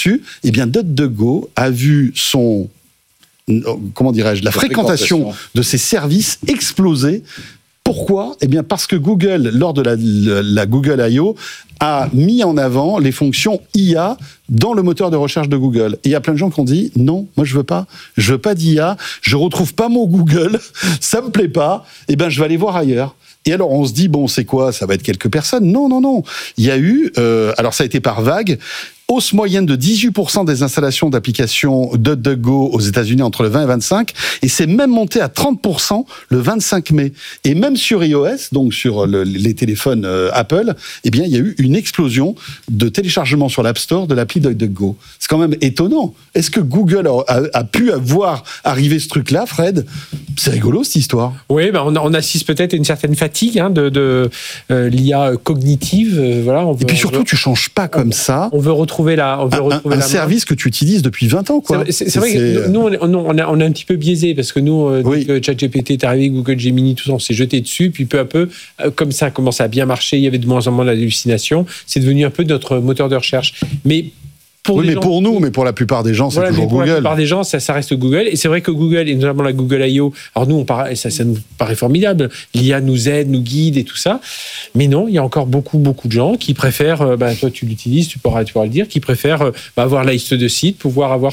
là-dessus, eh bien DuckDuckGo a vu la fréquentation de ses services exploser. Pourquoi ? Eh bien parce que Google, lors de la Google I.O., a mis en avant les fonctions IA dans le moteur de recherche de Google. Et il y a plein de gens qui ont dit non, moi je veux pas d'IA, je retrouve pas mon Google, ça me plaît pas, eh ben je vais aller voir ailleurs. Et alors on se dit bon c'est quoi, ça va être quelques personnes. Non, il y a eu, alors ça a été par vague, hausse moyenne de 18% des installations d'applications DuckDuckGo aux États-Unis entre le 20 et 25, et c'est même monté à 30% le 25 mai. Et même sur iOS, donc sur les téléphones Apple, eh bien il y a eu une explosion de téléchargement sur l'App Store de l'appli DuckDuckGo. C'est quand même étonnant. Est-ce que Google a pu voir arriver ce truc-là, Fred ? C'est rigolo cette histoire. Oui, on assiste peut-être à une certaine fatigue de l'IA cognitive. Voilà. Et puis surtout, tu changes pas comme ça. On veut retrouver un service que tu utilises depuis 20 ans, quoi. C'est vrai que nous, on est un petit peu biaisé parce que nous, ChatGPT est arrivé, Google Gemini, tout ça, on s'est jeté dessus, puis peu à peu, comme ça a commencé à bien marcher, il y avait de moins en moins d'hallucinations, c'est devenu un peu notre moteur de recherche. Mais pour nous, mais pour la plupart des gens, c'est toujours Google. Pour la plupart des gens, ça reste Google. Et c'est vrai que Google, et notamment la Google I.O., alors nous, ça nous paraît formidable. L'IA nous aide, nous guide et tout ça. Mais non, il y a encore beaucoup de gens qui préfèrent, toi tu l'utilises, tu pourras le dire, qui préfèrent avoir la liste de sites, pouvoir avoir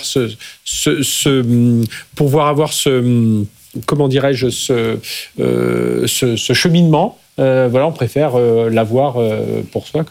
comment dirais-je, ce cheminement. On préfère l'avoir pour soi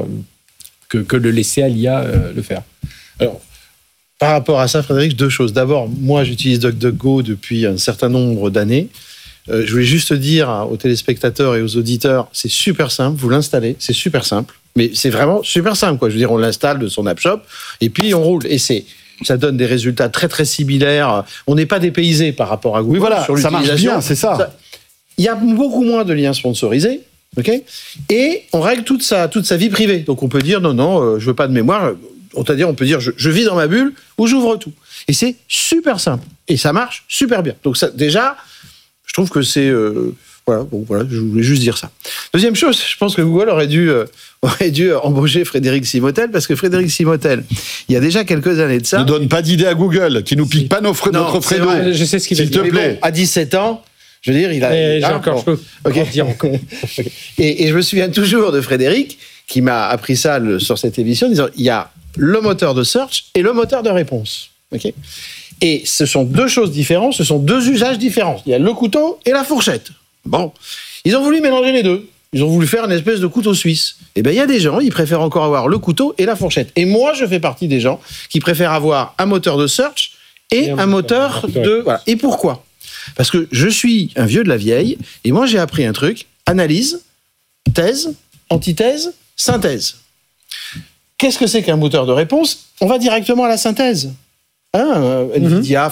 que de le laisser à l'IA le faire. Alors, par rapport à ça, Frédéric, deux choses. D'abord, moi, j'utilise DuckDuckGo depuis un certain nombre d'années. Je voulais juste dire aux téléspectateurs et aux auditeurs, c'est super simple, vous l'installez, c'est super simple. Mais c'est vraiment super simple, quoi. Je veux dire, on l'installe de son App Shop et puis on roule. Et ça donne des résultats très, très similaires. On n'est pas dépaysé par rapport à Google. Oui, voilà, ça marche bien, c'est ça. Il y a beaucoup moins de liens sponsorisés. Okay, et on règle toute sa vie privée. Donc on peut dire non, je veux pas de mémoire. On peut dire je vis dans ma bulle où j'ouvre tout. Et c'est super simple. Et ça marche super bien. Donc ça, déjà, je trouve que c'est voilà, je voulais juste dire ça. Deuxième chose, je pense que Google aurait dû embaucher Frédéric Simotel, parce que Frédéric Simotel, il y a déjà quelques années de ça. Ne donne pas d'idée à Google, qui nous pique pas notre Fredo. Je sais ce qu'il veut dire. S'il te plaît. Bon, à 17 ans. Je veux dire, je peux dire encore. Et je me souviens toujours de Frédéric, qui m'a appris ça sur cette émission, en disant, il y a le moteur de search et le moteur de réponse. Okay, et ce sont deux choses différentes, ce sont deux usages différents. Il y a le couteau et la fourchette. Bon, ils ont voulu mélanger les deux. Ils ont voulu faire une espèce de couteau suisse. Eh bien, il y a des gens, ils préfèrent encore avoir le couteau et la fourchette. Et moi, je fais partie des gens qui préfèrent avoir un moteur de search et un moteur de... Voilà. Et pourquoi ? Parce que je suis un vieux de la vieille, et moi j'ai appris un truc, analyse, thèse, antithèse, synthèse. Qu'est-ce que c'est qu'un moteur de réponse ? On va directement à la synthèse. NVIDIA,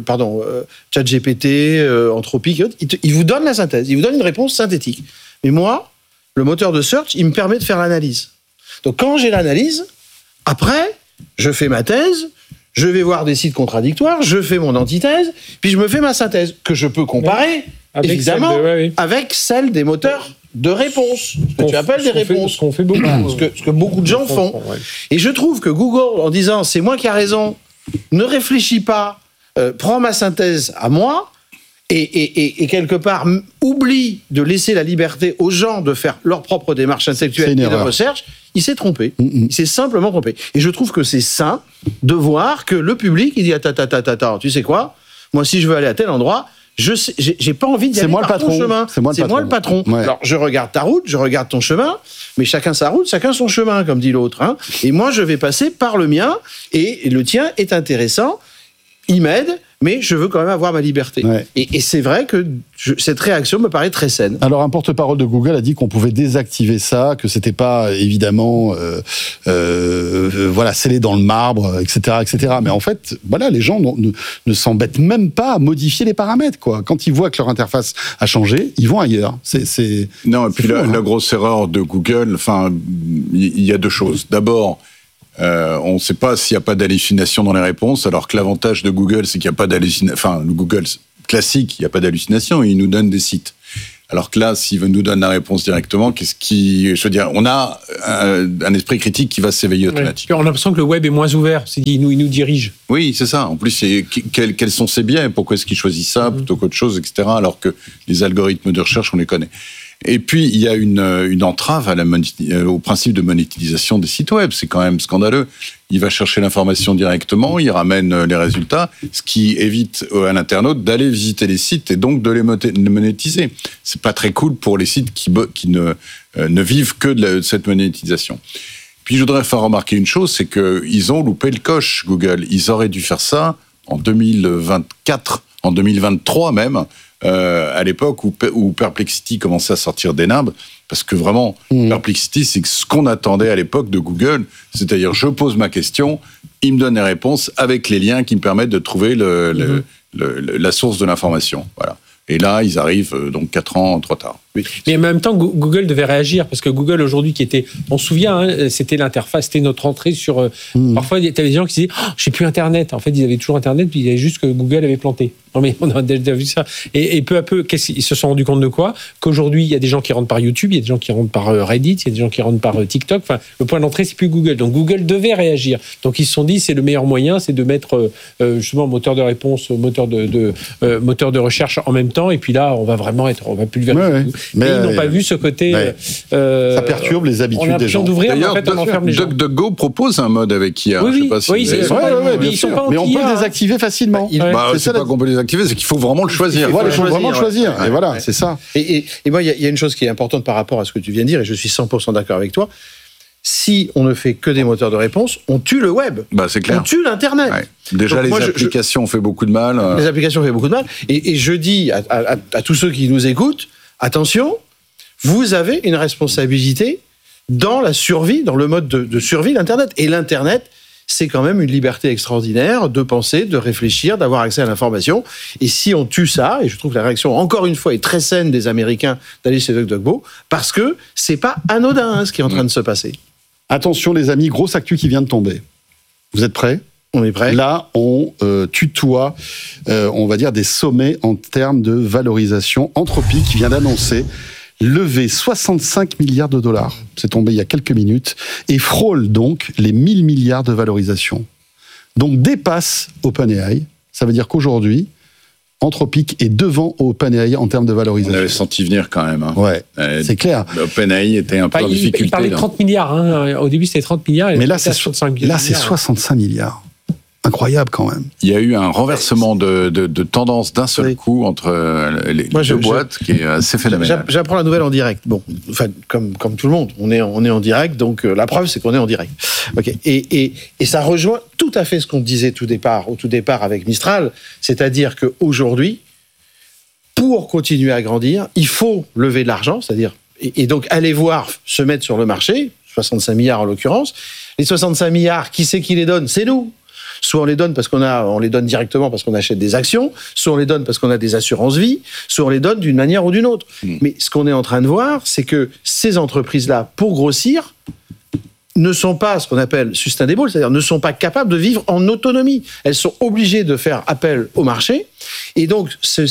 ChatGPT, Anthropic, il vous donne la synthèse, il vous donne une réponse synthétique. Mais moi, le moteur de search, il me permet de faire l'analyse. Donc quand j'ai l'analyse, après, je fais ma thèse, je vais voir des sites contradictoires, je fais mon antithèse, puis je me fais ma synthèse, que je peux comparer, évidemment, avec celle des moteurs de réponse. Ce que tu appelles des réponses. Ce qu'on fait beaucoup. Ce que beaucoup de gens font. Ouais. Et je trouve que Google, en disant « c'est moi qui ai raison », ne réfléchis pas, prends ma synthèse à moi, et quelque part oublie de laisser la liberté aux gens de faire leur propre démarche intellectuelle et de recherche, il s'est trompé. Il s'est simplement trompé. Et je trouve que c'est sain de voir que le public, il dit « Attends, tu sais quoi ? Moi, si je veux aller à tel endroit, j'ai pas envie d'y aller par ton chemin. C'est moi le patron. Ouais. Alors, je regarde ta route, je regarde ton chemin, mais chacun sa route, chacun son chemin, comme dit l'autre. Hein. Et moi, je vais passer par le mien, et le tien est intéressant, il m'aide, mais je veux quand même avoir ma liberté. Ouais. Et c'est vrai que cette réaction me paraît très saine. Alors, un porte-parole de Google a dit qu'on pouvait désactiver ça, que c'était pas, évidemment, scellé dans le marbre, etc., etc. Mais en fait, voilà, les gens ne s'embêtent même pas à modifier les paramètres, quoi. Quand ils voient que leur interface a changé, ils vont ailleurs. Non, et puis la grosse erreur de Google, enfin, il y a deux choses. D'abord, on ne sait pas s'il n'y a pas d'hallucination dans les réponses, alors que l'avantage de Google, c'est qu'il n'y a pas d'hallucination. Enfin, le Google classique, il n'y a pas d'hallucination, il nous donne des sites. Alors que là, s'il nous donne la réponse directement, on a un esprit critique qui va s'éveiller automatiquement. On a l'impression que le web est moins ouvert. Il nous dirige. Oui, c'est ça. En plus, quels sont ses biais? Pourquoi est-ce qu'il choisit ça plutôt qu'autre chose, etc. Alors que les algorithmes de recherche, on les connaît. Et puis, il y a une entrave au principe de monétisation des sites web. C'est quand même scandaleux. Il va chercher l'information directement, il ramène les résultats, ce qui évite à l'internaute d'aller visiter les sites et donc de les monétiser. C'est pas très cool pour les sites qui ne vivent que de cette monétisation. Puis, je voudrais faire remarquer une chose, c'est qu'ils ont loupé le coche, Google. Ils auraient dû faire ça en 2024, en 2023 même, à l'époque où Perplexity commençait à sortir des nimbes, parce que vraiment, Perplexity, c'est ce qu'on attendait à l'époque de Google, c'est-à-dire je pose ma question, il me donne les réponses avec les liens qui me permettent de trouver la source de l'information. Voilà. Et là, ils arrivent donc 4 ans trop tard. Mais en même temps, Google devait réagir, parce que Google aujourd'hui, on se souvient, c'était l'interface, c'était notre entrée sur... Parfois, il y avait des gens qui disaient « j'ai plus Internet ». En fait, ils avaient toujours Internet, puis ils avaient juste que Google avait planté. Non, mais on a déjà vu ça. Et peu à peu, ils se sont rendus compte de quoi? Qu'aujourd'hui, il y a des gens qui rentrent par YouTube, il y a des gens qui rentrent par Reddit, il y a des gens qui rentrent par TikTok. Enfin, le point d'entrée, c'est plus Google. Donc, Google devait réagir. Donc, ils se sont dit, c'est le meilleur moyen, c'est de mettre justement moteur de réponse, moteur de recherche en même temps. Et puis là, on va pulvériser. Mais ils n'ont pas vu ce côté. Ça perturbe les habitudes des gens. D'ailleurs, en fait, on enferme les gens. DuckDuckGo propose un mode avec IA. Oui, je sais pas ils sont pas mais on peut le désactiver facilement. C'est pas qu'on peut les activer, c'est qu'il faut vraiment le choisir. Il faut vraiment le choisir. Et voilà, c'est ça. Et moi, il y a une chose qui est importante par rapport à ce que tu viens de dire, et je suis 100% d'accord avec toi. Si on ne fait que des moteurs de réponse, on tue le web. C'est clair. On tue l'Internet. Ouais. Déjà, donc, les applications ont fait beaucoup de mal. Les applications ont fait beaucoup de mal. Et je dis à tous ceux qui nous écoutent, attention, vous avez une responsabilité dans la survie, dans le mode de survie de l'Internet. Et l'Internet, c'est quand même une liberté extraordinaire de penser, de réfléchir, d'avoir accès à l'information. Et si on tue ça, et je trouve que la réaction, encore une fois, est très saine des Américains d'aller chez DuckDuckGo, parce que c'est pas anodin ce qui est en train de se passer. Attention les amis, grosse actu qui vient de tomber. Vous êtes prêts ? On est prêts. Là, on tutoie, on va dire, des sommets en termes de valorisation. Anthropic vient d'annoncer lever 65 milliards de dollars. C'est tombé il y a quelques minutes. Et frôle donc les 1000 milliards de valorisation. Donc dépasse OpenAI. Ça veut dire qu'aujourd'hui, Anthropic est devant OpenAI en termes de valorisation. On avait senti venir quand même. Ouais, c'est clair. OpenAI était un peu en difficulté. Il parlait de 30 milliards. Au début, c'était 30 milliards. Mais là, c'est 65 milliards. Incroyable quand même. Il y a eu un renversement de tendance d'un seul coup entre les deux boîtes qui est assez phénoménal. J'apprends la nouvelle en direct. Bon, enfin, comme tout le monde, on est en direct, donc la preuve c'est qu'on est en direct. Okay. Et ça rejoint tout à fait ce qu'on disait au tout départ avec Mistral, c'est-à-dire qu'aujourd'hui, pour continuer à grandir, il faut lever de l'argent, c'est-à-dire et donc aller voir se mettre sur le marché, 65 milliards en l'occurrence. Les 65 milliards, qui c'est qui les donne? C'est nous. Soit on les donne on les donne directement parce qu'on achète des actions, soit on les donne parce qu'on a des assurances-vie, soit on les donne d'une manière ou d'une autre. Mais ce qu'on est en train de voir, c'est que ces entreprises-là, pour grossir, ne sont pas ce qu'on appelle sustainable, c'est-à-dire ne sont pas capables de vivre en autonomie. Elles sont obligées de faire appel au marché. Et donc,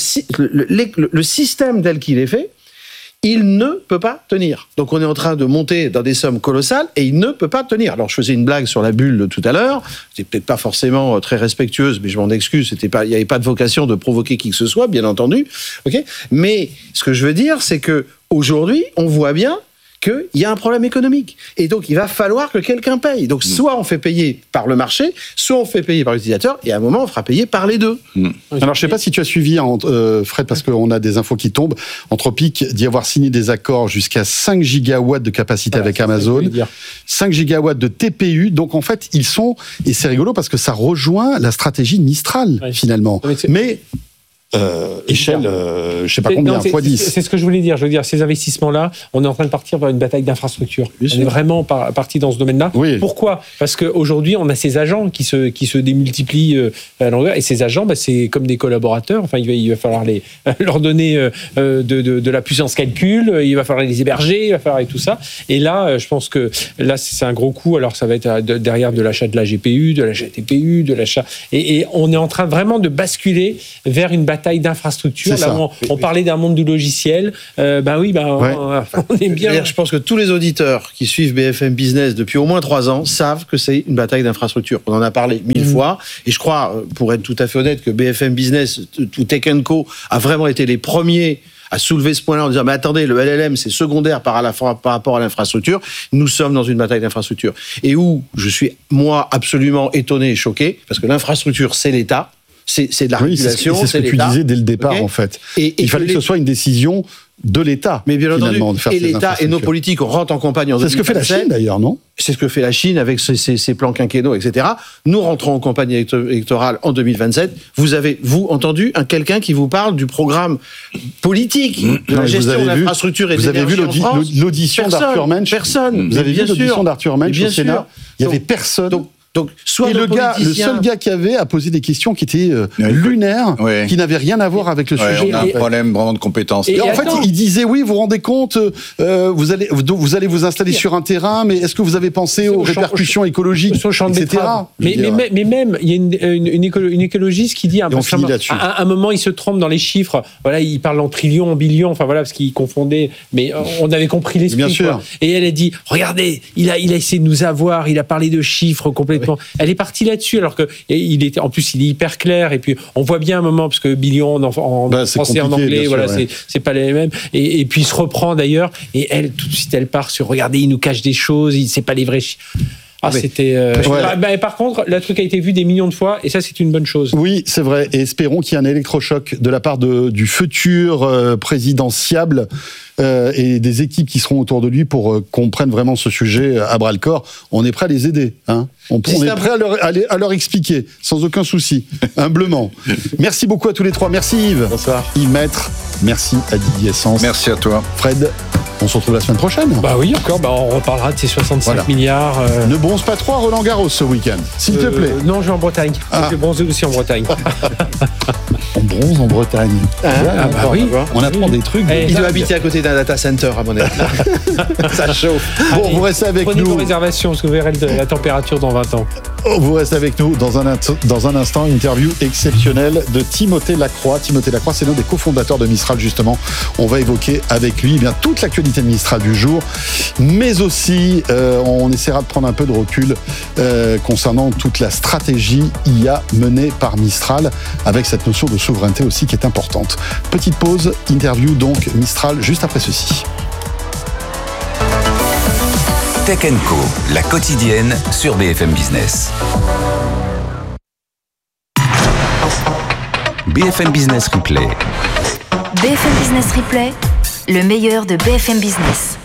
le système tel qu'il est fait, il ne peut pas tenir. Donc on est en train de monter dans des sommes colossales et il ne peut pas tenir. Alors je faisais une blague sur la bulle tout à l'heure, c'était peut-être pas forcément très respectueuse, mais je m'en excuse, il n'y avait pas de vocation de provoquer qui que ce soit, bien entendu. Okay, mais ce que je veux dire, c'est que aujourd'hui, on voit bien qu'il y a un problème économique. Et donc, il va falloir que quelqu'un paye. Donc, soit on fait payer par le marché, soit on fait payer par l'utilisateur, et à un moment, on fera payer par les deux. Alors, je ne sais pas si tu as suivi, Fred, parce qu'on a des infos qui tombent. Anthropic dit avoir signé des accords jusqu'à 5 gigawatts de capacité avec Amazon, 5 gigawatts de TPU. Donc, en fait, ils sont... Et c'est rigolo parce que ça rejoint la stratégie de Mistral, finalement. Mais... échelle, je ne sais pas combien, x10. C'est ce que je voulais dire. Je veux dire, ces investissements-là, on est en train de partir vers une bataille d'infrastructure. On est vraiment parti dans ce domaine-là. Oui. Pourquoi ? Parce qu'aujourd'hui, on a ces agents qui se démultiplient à longueur. Et ces agents, c'est comme des collaborateurs. Enfin, il va falloir leur donner de la puissance calcul. Il va falloir les héberger. Il va falloir et tout ça. Et là, je pense que là, c'est un gros coup. Alors, ça va être derrière de l'achat de la GPU, de l'achat TPU, de l'achat. Et on est en train vraiment de basculer vers une bataille bataille d'infrastructures. C'est Là ça. où on parlait d'un monde du logiciel. Ouais. On est bien. D'ailleurs, je pense que tous les auditeurs qui suivent BFM Business depuis au moins 3 ans savent que c'est une bataille d'infrastructures. On en a parlé 1000 fois. Et je crois, pour être tout à fait honnête, que BFM Business ou Tech & Co a vraiment été les premiers à soulever ce point-là en disant mais attendez, le LLM c'est secondaire par rapport à l'infrastructure. Nous sommes dans une bataille d'infrastructure. Et où je suis moi absolument étonné et choqué parce que l'infrastructure c'est l'État. C'est de la régulation, c'est ce que tu l'État. disais dès le départ, Okay. en fait. Et il fallait que ce soit une décision de l'État, mais bien entendu, finalement, de faire et ces l'État et nos infrastructures. politiques rentrent en campagne en 2027. C'est ce que fait la Chine, d'ailleurs, non? C'est ce que fait la Chine avec ses plans quinquennaux, etc. Nous rentrons en campagne électorale en 2027. Vous avez, entendu quelqu'un qui vous parle du programme politique de la gestion de l'infrastructure et de l'énergie en France? Vous avez vu l'audition d'Arthur Mensch? Personne. Vous avez vu l'audition d'Arthur Mensch au Sénat? Il n'y avait Donc, personne. Donc, soit et le seul gars qui avait a posé des questions qui étaient lunaires, Ouais. qui n'avaient rien à voir avec le Ouais, sujet. on a un problème vraiment de compétences. Et en fait, attends. il disait oui, vous vous rendez compte, vous allez vous installer sur un terrain, mais est-ce que vous avez pensé aux répercussions écologiques, sur le champ de etc. betterave. Mais même, il y a une écologiste qui dit on finit là-dessus. à un moment, il se trompe dans les chiffres. Voilà, il parle en trillions, en billions, enfin voilà, parce qu'il confondait. Mais on avait compris l'esprit. Bien sûr. Quoi. Et elle a dit, regardez, il a essayé de nous avoir, il a parlé de chiffres complètement. Elle est partie là-dessus, alors que il était, en plus, il est hyper clair. Et puis, on voit bien un moment, parce que billion en français, en anglais, voilà, sûr, ouais. c'est pas les mêmes. Et puis, il se reprend d'ailleurs. Et elle, tout de suite, elle part sur, regardez, il nous cache des choses, c'est pas les vrais chiffres. Ah, Oui. c'était. Par contre, le truc a été vu des millions de fois, et ça, c'est une bonne chose. Oui, c'est vrai. Et espérons qu'il y ait un électrochoc de la part du futur présidentiable et des équipes qui seront autour de lui pour qu'on prenne vraiment ce sujet à bras-le-corps. On est prêt à les aider. Hein. On est prêt à leur expliquer, sans aucun souci, humblement. Merci beaucoup à tous les trois. Merci Yves. Bonsoir. Yves Maître. Merci à Didier Essence. Merci à toi. Fred, on se retrouve la semaine prochaine. Bah oui, encore, on reparlera de ces 65 Voilà. milliards. Ne bronze pas trop à Roland Garros ce week-end, s'il te plaît. Non, je vais en Bretagne. Ah. Je vais bronzer aussi en Bretagne. On bronze en Bretagne. bah oui. On apprend des trucs. Eh, Il doit habiter à côté d'un data center, à mon avis. Ça chauffe. Bon, vous restez avec Prenez vos nous. réservations, parce que vous verrez la température dans 20 ans. Vous restez avec nous dans un instant, interview exceptionnelle de Timothée Lacroix. Timothée Lacroix, c'est l'un des cofondateurs de Mistral, justement. On va évoquer avec lui toute l'actualité de Mistral du jour, mais aussi on essaiera de prendre un peu de recul concernant toute la stratégie IA menée par Mistral, avec cette notion de souveraineté aussi qui est importante. Petite pause, interview donc Mistral juste après ceci. Tech & Co, la quotidienne sur BFM Business. BFM Business Replay. BFM Business Replay, le meilleur de BFM Business.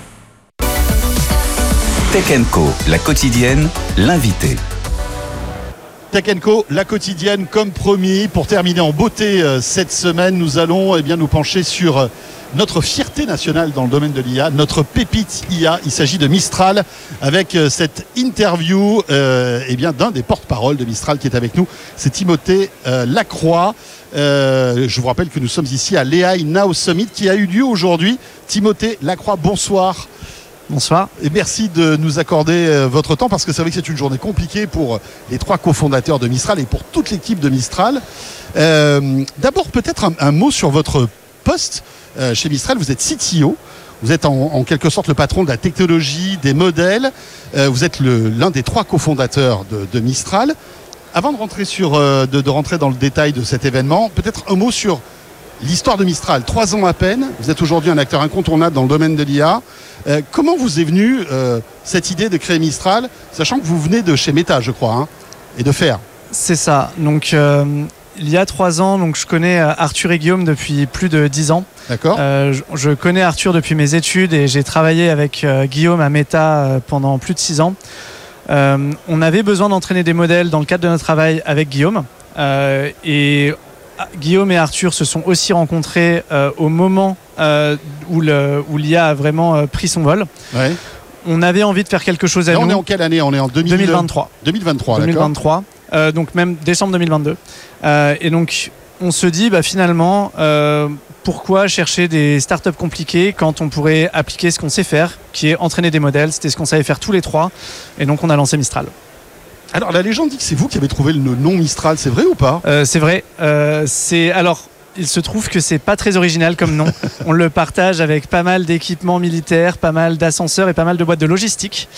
Tech & Co, la quotidienne, l'invité. Tech & Co, la quotidienne, comme promis. Pour terminer en beauté cette semaine, nous allons nous pencher sur notre fierté nationale dans le domaine de l'IA, notre pépite IA. Il s'agit de Mistral, avec cette interview d'un des porte-parole de Mistral qui est avec nous. C'est Timothée Lacroix. Je vous rappelle que nous sommes ici à l'AI Now Summit qui a eu lieu aujourd'hui. Timothée Lacroix, bonsoir. Bonsoir. Et merci de nous accorder votre temps, parce que c'est vrai que c'est une journée compliquée pour les 3 cofondateurs de Mistral et pour toute l'équipe de Mistral. D'abord, peut-être un mot sur votre poste chez Mistral. Vous êtes CTO, vous êtes en quelque sorte le patron de la technologie, des modèles. Vous êtes l'un des 3 cofondateurs de Mistral. Avant de rentrer, de rentrer dans le détail de cet événement, peut-être un mot sur l'histoire de Mistral. 3 ans à peine, vous êtes aujourd'hui un acteur incontournable dans le domaine de l'IA. Comment vous est venue cette idée de créer Mistral, sachant que vous venez de chez Meta, je crois, et de faire? C'est ça. Donc, il y a 3 ans, donc, je connais Arthur et Guillaume depuis plus de 10 ans. D'accord. Je connais Arthur depuis mes études et j'ai travaillé avec Guillaume à Meta pendant plus de 6 ans. On avait besoin d'entraîner des modèles dans le cadre de notre travail avec Guillaume. Et Guillaume et Arthur se sont aussi rencontrés au moment où l'IA a vraiment pris son vol. Ouais. On avait envie de faire quelque chose à Là, nous. on est en quelle année? On est en 2023. 2023, 2023, donc même décembre 2022. Et donc, on se dit, finalement, pourquoi chercher des startups compliquées quand on pourrait appliquer ce qu'on sait faire, qui est entraîner des modèles. C'était ce qu'on savait faire tous les 3. Et donc, on a lancé Mistral. Alors, la légende dit que c'est vous qui avez trouvé le nom Mistral, c'est vrai ou pas? C'est vrai. Alors, il se trouve que c'est pas très original comme nom. On le partage avec pas mal d'équipements militaires, pas mal d'ascenseurs et pas mal de boîtes de logistique.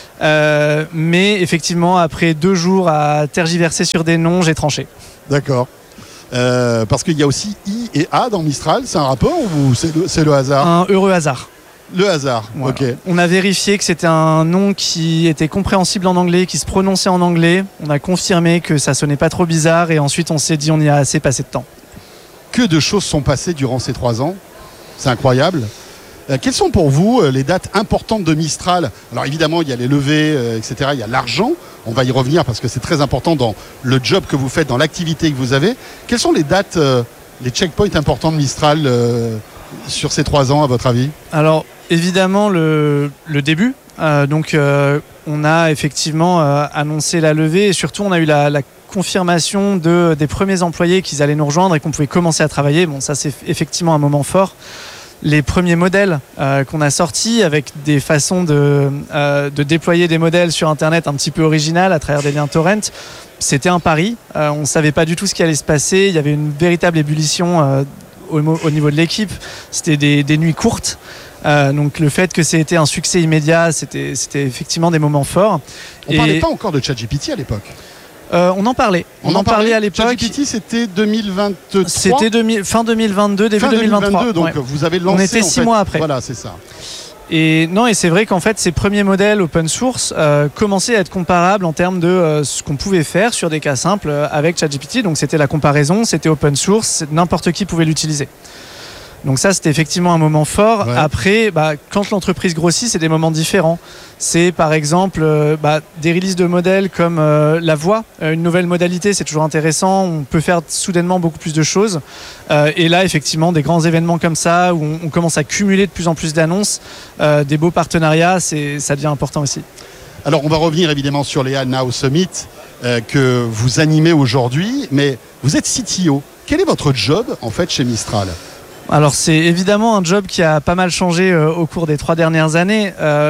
Mais effectivement, après 2 jours à tergiverser sur des noms, j'ai tranché. D'accord. Parce qu'il y a aussi I et A dans Mistral, c'est un rapport ou c'est le hasard? Un heureux hasard. Le hasard, Voilà. ok. On a vérifié que c'était un nom qui était compréhensible en anglais, qui se prononçait en anglais. On a confirmé que ça sonnait pas trop bizarre et ensuite on s'est dit on y a assez passé de temps. Que de choses sont passées durant ces 3 ans. C'est incroyable. Quelles sont pour vous les dates importantes de Mistral? Alors évidemment, il y a les levées, etc. Il y a l'argent. On va y revenir parce que c'est très important dans le job que vous faites, dans l'activité que vous avez. Quelles sont les dates, les checkpoints importants de Mistral sur ces 3 ans, à votre avis? Alors évidemment le début. On a effectivement annoncé la levée et surtout on a eu la confirmation des premiers employés qu'ils allaient nous rejoindre et qu'on pouvait commencer à travailler. Bon, ça c'est effectivement un moment fort. Les premiers modèles qu'on a sortis avec des façons de déployer des modèles sur Internet un petit peu originales à travers des liens torrent, c'était un pari. On ne savait pas du tout ce qui allait se passer. Il y avait une véritable ébullition au niveau de l'équipe. C'était des nuits courtes. Donc le fait que c'était un succès immédiat, c'était effectivement des moments forts. On ne parlait pas encore de ChatGPT à l'époque. On en parlait. On en parlait à l'époque. ChatGPT, c'était 2023. C'était fin 2022, début fin 2023. Donc ouais. vous avez lancé. On était 6 mois après. Voilà, c'est ça. Et c'est vrai qu'en fait, ces premiers modèles open source commençaient à être comparables en termes de ce qu'on pouvait faire sur des cas simples avec ChatGPT. Donc c'était la comparaison, c'était open source, n'importe qui pouvait l'utiliser. Donc ça, c'était effectivement un moment fort. Ouais. Après, quand l'entreprise grossit, c'est des moments différents. C'est par exemple des releases de modèles comme la voix, une nouvelle modalité, c'est toujours intéressant. On peut faire soudainement beaucoup plus de choses. Et là, effectivement, des grands événements comme ça, où on commence à cumuler de plus en plus d'annonces, des beaux partenariats, ça devient important aussi. Alors, on va revenir évidemment sur les AI Now Summit que vous animez aujourd'hui, mais vous êtes CTO. Quel est votre job, en fait, chez Mistral ? Alors c'est évidemment un job qui a pas mal changé au cours des 3 dernières années.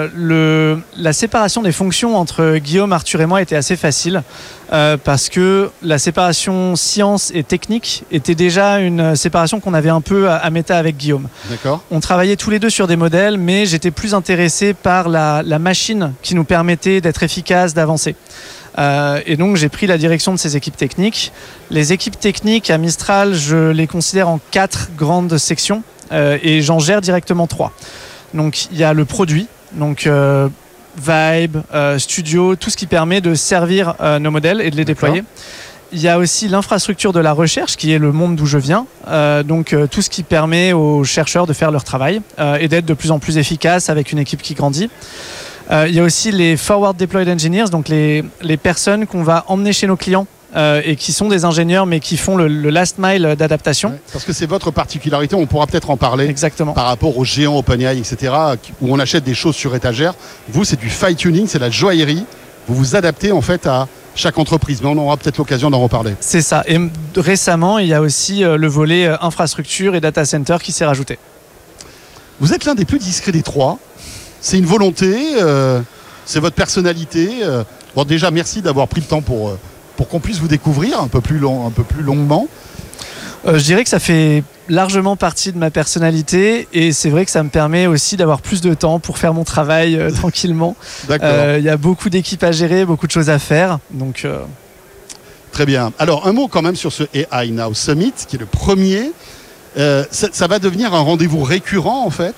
La séparation des fonctions entre Guillaume, Arthur et moi était assez facile parce que la séparation science et technique était déjà une séparation qu'on avait un peu à Meta avec Guillaume. D'accord. On travaillait tous les deux sur des modèles, mais j'étais plus intéressé par la machine qui nous permettait d'être efficace, d'avancer. Et donc j'ai pris la direction de ces équipes techniques. Les équipes techniques à Mistral, je les considère en 4 grandes sections et j'en gère directement 3. Donc il y a le produit, donc Vibe, Studio, tout ce qui permet de servir nos modèles et de les déployer. Il y a aussi l'infrastructure de la recherche qui est le monde d'où je viens, donc tout ce qui permet aux chercheurs de faire leur travail et d'être de plus en plus efficaces avec une équipe qui grandit. Il y a aussi les Forward Deployed Engineers, donc les personnes qu'on va emmener chez nos clients et qui sont des ingénieurs mais qui font le last mile d'adaptation. Ouais, parce que c'est votre particularité, on pourra peut-être en parler. Exactement. Par rapport aux géants OpenAI, etc., où on achète des choses sur étagère. Vous, c'est du fine-tuning, c'est la joaillerie. Vous vous adaptez en fait à chaque entreprise, mais on aura peut-être l'occasion d'en reparler. C'est ça. Et récemment, il y a aussi le volet infrastructure et data center qui s'est rajouté. Vous êtes l'un des plus discrets des 3. C'est une volonté, c'est votre personnalité. Bon, déjà, merci d'avoir pris le temps pour qu'on puisse vous découvrir un peu plus longuement. Je dirais que ça fait largement partie de ma personnalité et c'est vrai que ça me permet aussi d'avoir plus de temps pour faire mon travail tranquillement. D'accord. Il y a beaucoup d'équipes à gérer, beaucoup de choses à faire. Donc, Très bien. Alors, un mot quand même sur ce AI Now Summit, qui est le premier. Ça va devenir un rendez-vous récurrent en fait,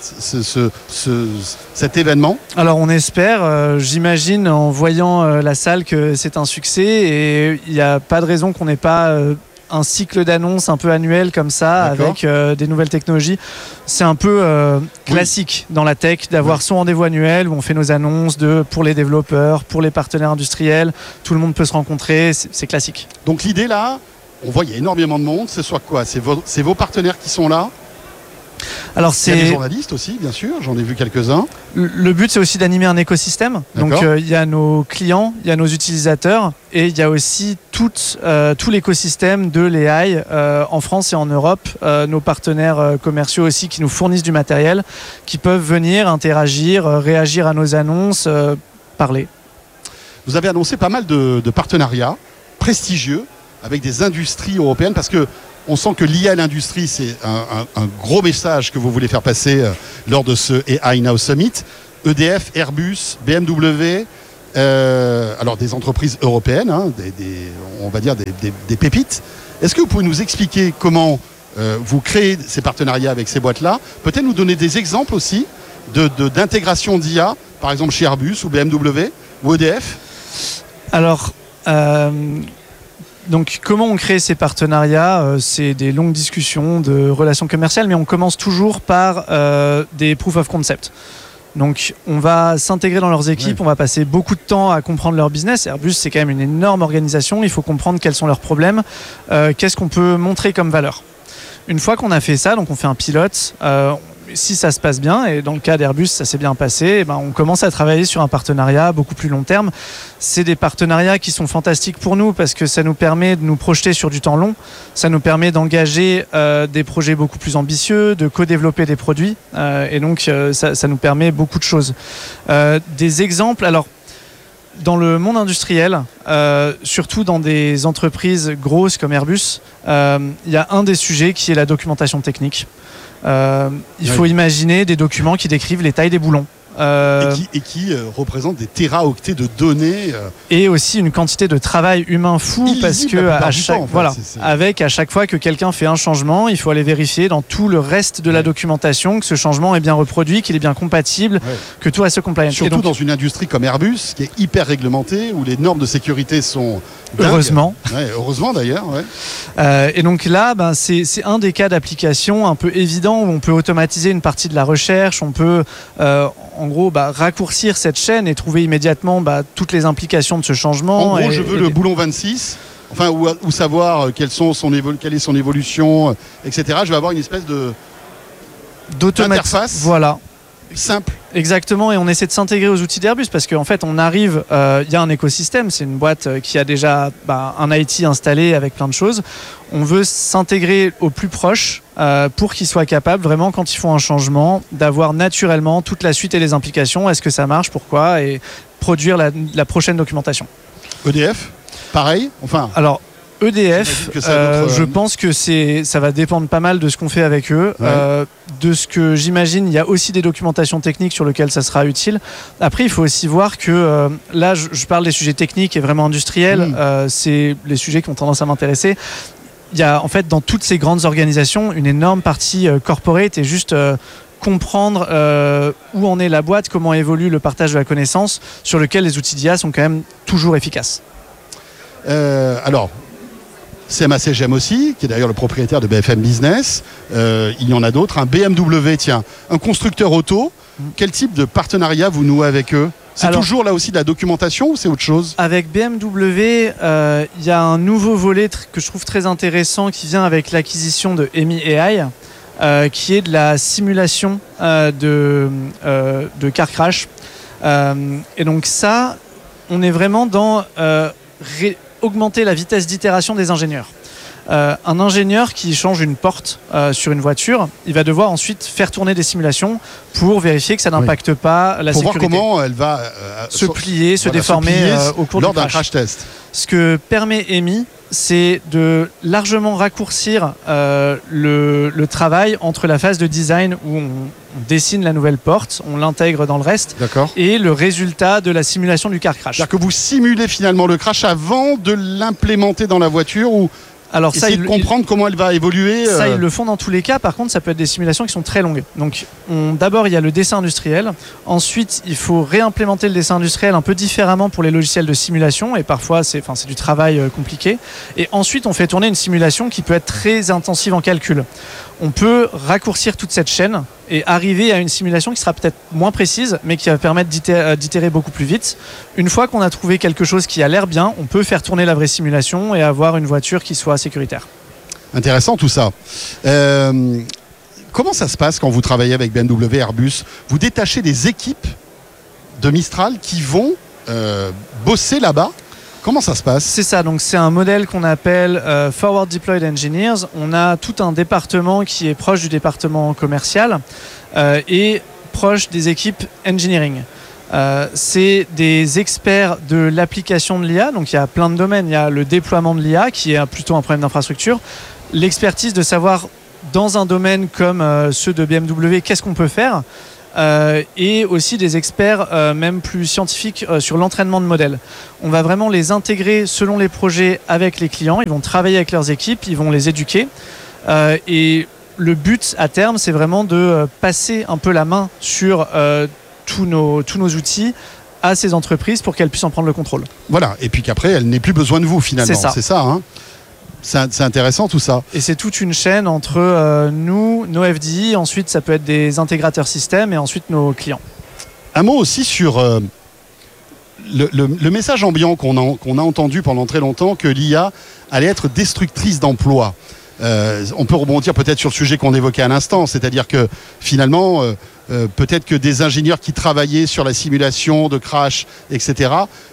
cet événement. Alors on espère, j'imagine en voyant la salle que c'est un succès et il n'y a pas de raison qu'on n'ait pas un cycle d'annonces un peu annuel comme ça. D'accord. Avec des nouvelles technologies. C'est un peu classique dans la tech d'avoir son rendez-vous annuel où on fait nos annonces pour les développeurs, pour les partenaires industriels, tout le monde peut se rencontrer, c'est classique. Donc l'idée là, on voit il y a énormément de monde, c'est soit quoi ? C'est vos partenaires qui sont là ? Alors il y a des journalistes aussi, bien sûr, j'en ai vu quelques-uns. Le but, c'est aussi d'animer un écosystème. D'accord. Donc, il y a nos clients, il y a nos utilisateurs et il y a aussi tout l'écosystème de l'AI en France et en Europe. Nos partenaires commerciaux aussi qui nous fournissent du matériel, qui peuvent venir interagir, réagir à nos annonces, parler. Vous avez annoncé pas mal de partenariats prestigieux avec des industries européennes parce que On sent que l'IA à l'industrie, c'est un gros message que vous voulez faire passer lors de ce AI Now Summit. EDF, Airbus, BMW, alors des entreprises européennes, hein, on va dire des pépites. Est-ce que vous pouvez nous expliquer comment vous créez ces partenariats avec ces boîtes-là? Peut-être nous donner des exemples aussi d'intégration d'IA, par exemple chez Airbus ou BMW ou EDF? Alors, donc comment on crée ces partenariats? C'est des longues discussions de relations commerciales, mais on commence toujours par des proof of concept. Donc on va s'intégrer dans leurs équipes, on va passer beaucoup de temps à comprendre leur business. Airbus, c'est quand même une énorme organisation, il faut comprendre quels sont leurs problèmes, qu'est-ce qu'on peut montrer comme valeur. Une fois qu'on a fait ça, donc on fait un pilote, si ça se passe bien, et dans le cas d'Airbus ça s'est bien passé, on commence à travailler sur un partenariat beaucoup plus long terme. C'est des partenariats qui sont fantastiques pour nous parce que ça nous permet de nous projeter sur du temps long, ça nous permet d'engager des projets beaucoup plus ambitieux, de co-développer des produits, et donc ça nous permet beaucoup de choses. Des exemples, alors dans le monde industriel, surtout dans des entreprises grosses comme Airbus, il y a un des sujets qui est la documentation technique. Il faut imaginer des documents qui décrivent les tailles des boulons. Et qui représentent des téraoctets de données. Et aussi une quantité de travail humain fou parce que avec à chaque fois que quelqu'un fait un changement, il faut aller vérifier dans tout le reste de la documentation que ce changement est bien reproduit, qu'il est bien compatible, que tout reste compliant. Surtout dans une industrie comme Airbus, qui est hyper réglementée, où les normes de sécurité sont dingues. Heureusement. Heureusement d'ailleurs. Et donc là, c'est un des cas d'application un peu évident où on peut automatiser une partie de la recherche, on peut en gros raccourcir cette chaîne et trouver immédiatement toutes les implications de ce changement. En gros, je veux le boulon 26, enfin, ou savoir quelle est son évolution, etc. Je vais avoir une espèce d'interface. Voilà. Simple. Exactement, et on essaie de s'intégrer aux outils d'Airbus parce qu'en fait on arrive, il y a un écosystème, c'est une boîte qui a déjà un IT installé avec plein de choses. On veut s'intégrer au plus proche pour qu'ils soient capables vraiment quand ils font un changement d'avoir naturellement toute la suite et les implications, est-ce que ça marche, pourquoi, et produire la prochaine documentation. EDF, pareil, enfin. Alors EDF, je pense que ça va dépendre pas mal de ce qu'on fait avec eux. De ce que j'imagine, il y a aussi des documentations techniques sur lesquelles ça sera utile. Après, il faut aussi voir que là, je parle des sujets techniques et vraiment industriels. C'est les sujets qui ont tendance à m'intéresser. Il y a en fait dans toutes ces grandes organisations une énorme partie corporate et juste comprendre où en est la boîte, comment évolue le partage de la connaissance, sur lequel les outils d'IA sont quand même toujours efficaces. Alors, CMA CGM aussi, qui est d'ailleurs le propriétaire de BFM Business. Il y en a d'autres. Un BMW, tiens, un constructeur auto. Quel type de partenariat vous nouez avec eux? C'est toujours là aussi de la documentation ou c'est autre chose? Avec BMW, il y a un nouveau volet que je trouve très intéressant qui vient avec l'acquisition de EMI AI, qui est de la simulation de car crash. Et donc ça, on est vraiment dans augmenter la vitesse d'itération des ingénieurs. Un ingénieur qui change une porte sur une voiture, il va devoir ensuite faire tourner des simulations pour vérifier que ça n'impacte pas la sécurité. Pour voir comment elle va se plier, se déformer au cours lors du d'un crash test. Ce que permet EMI, c'est de largement raccourcir le travail entre la phase de design où on dessine la nouvelle porte, on l'intègre dans le reste, et le résultat de la simulation du car crash. C'est-à-dire que vous simulez finalement le crash avant de l'implémenter dans la voiture ou alors ça, essayer de comprendre comment elle va évoluer. Ça, ils le font dans tous les cas. Par contre, ça peut être des simulations qui sont très longues. Donc, d'abord, il y a le dessin industriel. Ensuite, il faut réimplémenter le dessin industriel un peu différemment pour les logiciels de simulation. Et parfois, c'est du travail compliqué. Et ensuite, on fait tourner une simulation qui peut être très intensive en calcul. On peut raccourcir toute cette chaîne et arriver à une simulation qui sera peut-être moins précise, mais qui va permettre d'itérer beaucoup plus vite. Une fois qu'on a trouvé quelque chose qui a l'air bien, on peut faire tourner la vraie simulation et avoir une voiture qui soit sécuritaire. Intéressant tout ça. Comment ça se passe quand vous travaillez avec BMW, Airbus? Vous détachez des équipes de Mistral qui vont bosser là-bas? Comment ça se passe? C'est ça, donc c'est un modèle qu'on appelle Forward Deployed Engineers. On a tout un département qui est proche du département commercial et proche des équipes engineering. C'est des experts de l'application de l'IA, donc il y a plein de domaines. Il y a le déploiement de l'IA qui est plutôt un problème d'infrastructure, l'expertise de savoir dans un domaine comme ceux de BMW, qu'est-ce qu'on peut faire, et aussi des experts même plus scientifiques sur l'entraînement de modèles. On va vraiment les intégrer selon les projets avec les clients, ils vont travailler avec leurs équipes, ils vont les éduquer, et le but à terme, c'est vraiment de passer un peu la main sur tous nos outils à ces entreprises pour qu'elles puissent en prendre le contrôle. Voilà, et puis qu'après, elle n'ait plus besoin de vous finalement. C'est ça, hein. C'est intéressant tout ça. Et c'est toute une chaîne entre nous, nos FDI, ensuite ça peut être des intégrateurs système et ensuite nos clients. Un mot aussi sur le message ambiant qu'on a entendu pendant très longtemps, que l'IA allait être destructrice d'emplois. On peut rebondir peut-être sur le sujet qu'on évoquait à l'instant, c'est-à-dire que finalement, peut-être que des ingénieurs qui travaillaient sur la simulation de crash, etc.,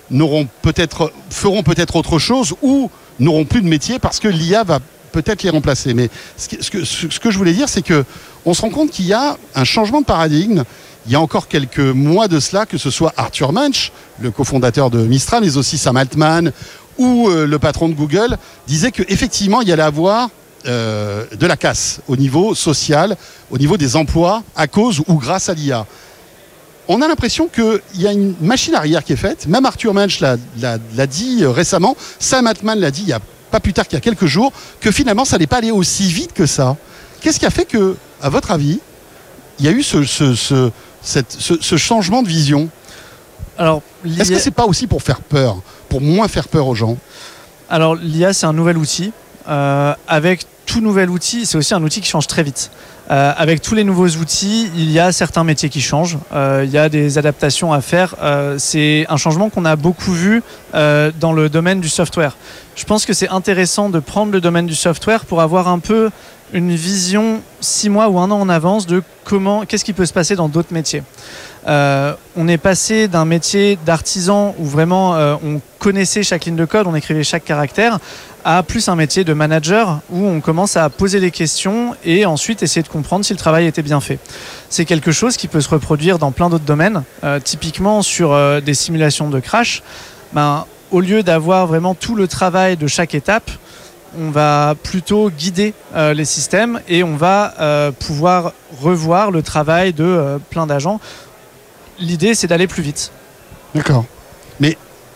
feront peut-être autre chose ou n'auront plus de métier parce que l'IA va peut-être les remplacer. Mais ce que je voulais dire, c'est qu'on se rend compte qu'il y a un changement de paradigme. Il y a encore quelques mois de cela, que ce soit Arthur Munch, le cofondateur de Mistral, mais aussi Sam Altman ou le patron de Google, disait qu'effectivement, il y allait avoir de la casse au niveau social, au niveau des emplois, à cause ou grâce à l'IA. On a l'impression qu'il y a une machine arrière qui est faite. Même Arthur Munch l'a dit récemment. Sam Altman l'a dit il n'y a pas plus tard qu'il y a quelques jours, que finalement, ça n'allait pas aller aussi vite que ça. Qu'est-ce qui a fait que, à votre avis, il y a eu ce changement de vision? Alors, est-ce que c'est pas aussi pour faire peur, pour moins faire peur aux gens? Alors, l'IA, c'est un nouvel outil. Avec tout nouvel outil, c'est aussi un outil qui change très vite. Avec tous les nouveaux outils, il y a certains métiers qui changent. Il y a des adaptations à faire. C'est un changement qu'on a beaucoup vu dans le domaine du software. Je pense que c'est intéressant de prendre le domaine du software pour avoir un peu une vision 6 mois ou 1 an en avance de qu'est-ce qui peut se passer dans d'autres métiers. On est passé d'un métier d'artisan où vraiment on connaissait chaque ligne de code, on écrivait chaque caractère, à plus un métier de manager où on commence à poser des questions et ensuite essayer de comprendre si le travail était bien fait. C'est quelque chose qui peut se reproduire dans plein d'autres domaines, typiquement sur des simulations de crash. Au lieu d'avoir vraiment tout le travail de chaque étape, on va plutôt guider les systèmes et on va pouvoir revoir le travail de plein d'agents. L'idée, c'est d'aller plus vite. D'accord. Mais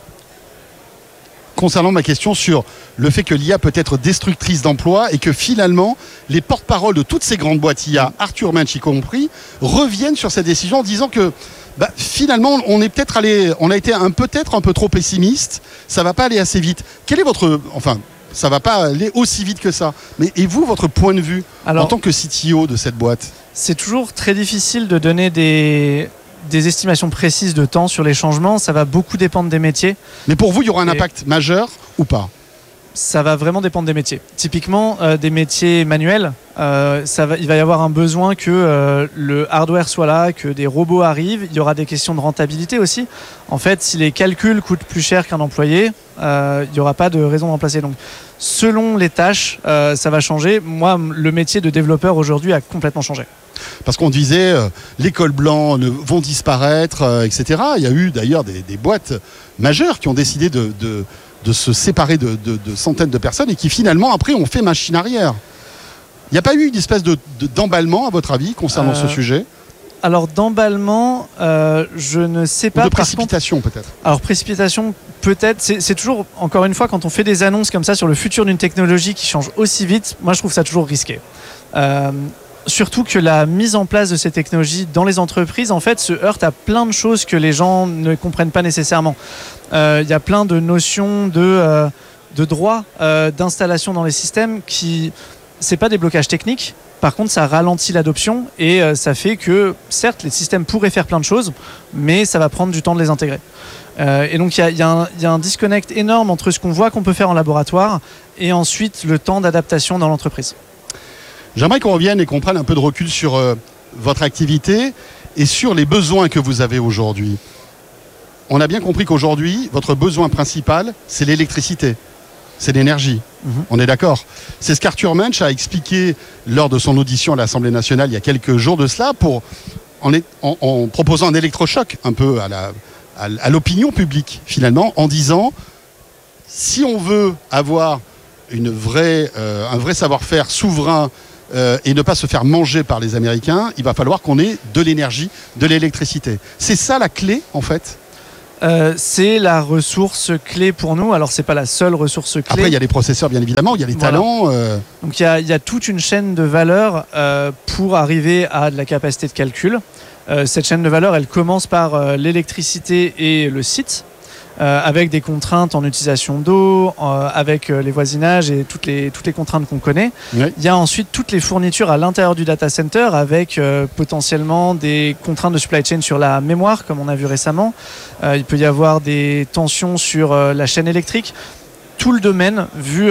concernant ma question sur le fait que l'IA peut être destructrice d'emplois et que finalement, les porte-paroles de toutes ces grandes boîtes IA, Arthur Munch y compris, reviennent sur cette décision en disant que finalement, on a été peut-être un peu trop pessimiste, ça va pas aller assez vite. Quel est ça va pas aller aussi vite que ça. Mais et vous, votre point de vue en tant que CTO de cette boîte? C'est toujours très difficile de donner des estimations précises de temps sur les changements. Ça va beaucoup dépendre des métiers. Mais pour vous, il y aura un impact majeur ou pas? Ça va vraiment dépendre des métiers. Typiquement, des métiers manuels, il va y avoir un besoin que le hardware soit là, que des robots arrivent. Il y aura des questions de rentabilité aussi. En fait, si les calculs coûtent plus cher qu'un employé, il n'y aura pas de raison de remplacer. Donc, selon les tâches, ça va changer. Moi, le métier de développeur aujourd'hui a complètement changé. Parce qu'on disait les cols blancs vont disparaître, etc. Il y a eu d'ailleurs des boîtes majeures qui ont décidé de se séparer de centaines de personnes et qui finalement après ont fait machine arrière. Il n'y a pas eu une espèce d'emballement à votre avis concernant ce sujet? Alors d'emballement, je ne sais pas. Ou de précipitation peut-être. Alors précipitation peut-être. C'est toujours, encore une fois, quand on fait des annonces comme ça sur le futur d'une technologie qui change aussi vite, moi je trouve ça toujours risqué. Surtout que la mise en place de ces technologies dans les entreprises, en fait, se heurte à plein de choses que les gens ne comprennent pas nécessairement. Il y a plein de notions de droit d'installation dans les systèmes qui, c'est pas des blocages techniques. Par contre, ça ralentit l'adoption et ça fait que, certes, les systèmes pourraient faire plein de choses, mais ça va prendre du temps de les intégrer. Et donc, il y a un disconnect énorme entre ce qu'on voit qu'on peut faire en laboratoire et ensuite le temps d'adaptation dans l'entreprise. J'aimerais qu'on revienne et qu'on prenne un peu de recul sur votre activité et sur les besoins que vous avez aujourd'hui. On a bien compris qu'aujourd'hui, votre besoin principal, c'est l'électricité, c'est l'énergie. On est d'accord. C'est ce qu'Arthur Munch a expliqué lors de son audition à l'Assemblée nationale il y a quelques jours de cela, en proposant un électrochoc un peu à l'opinion publique, finalement, en disant si on veut avoir un vrai savoir-faire souverain et ne pas se faire manger par les Américains, il va falloir qu'on ait de l'énergie, de l'électricité. C'est ça la clé, en fait? C'est la ressource clé pour nous. Alors, c'est pas la seule ressource clé. Après, il y a les processeurs, bien évidemment, il y a les talents. Donc, il y a toute une chaîne de valeur pour arriver à de la capacité de calcul. Cette chaîne de valeur, elle commence par l'électricité et le site, avec des contraintes en utilisation d'eau, avec les voisinages et toutes les contraintes qu'on connaît. Oui. Il y a ensuite toutes les fournitures à l'intérieur du data center, avec potentiellement des contraintes de supply chain sur la mémoire, comme on a vu récemment. Il peut y avoir des tensions sur la chaîne électrique. Tout le domaine, vu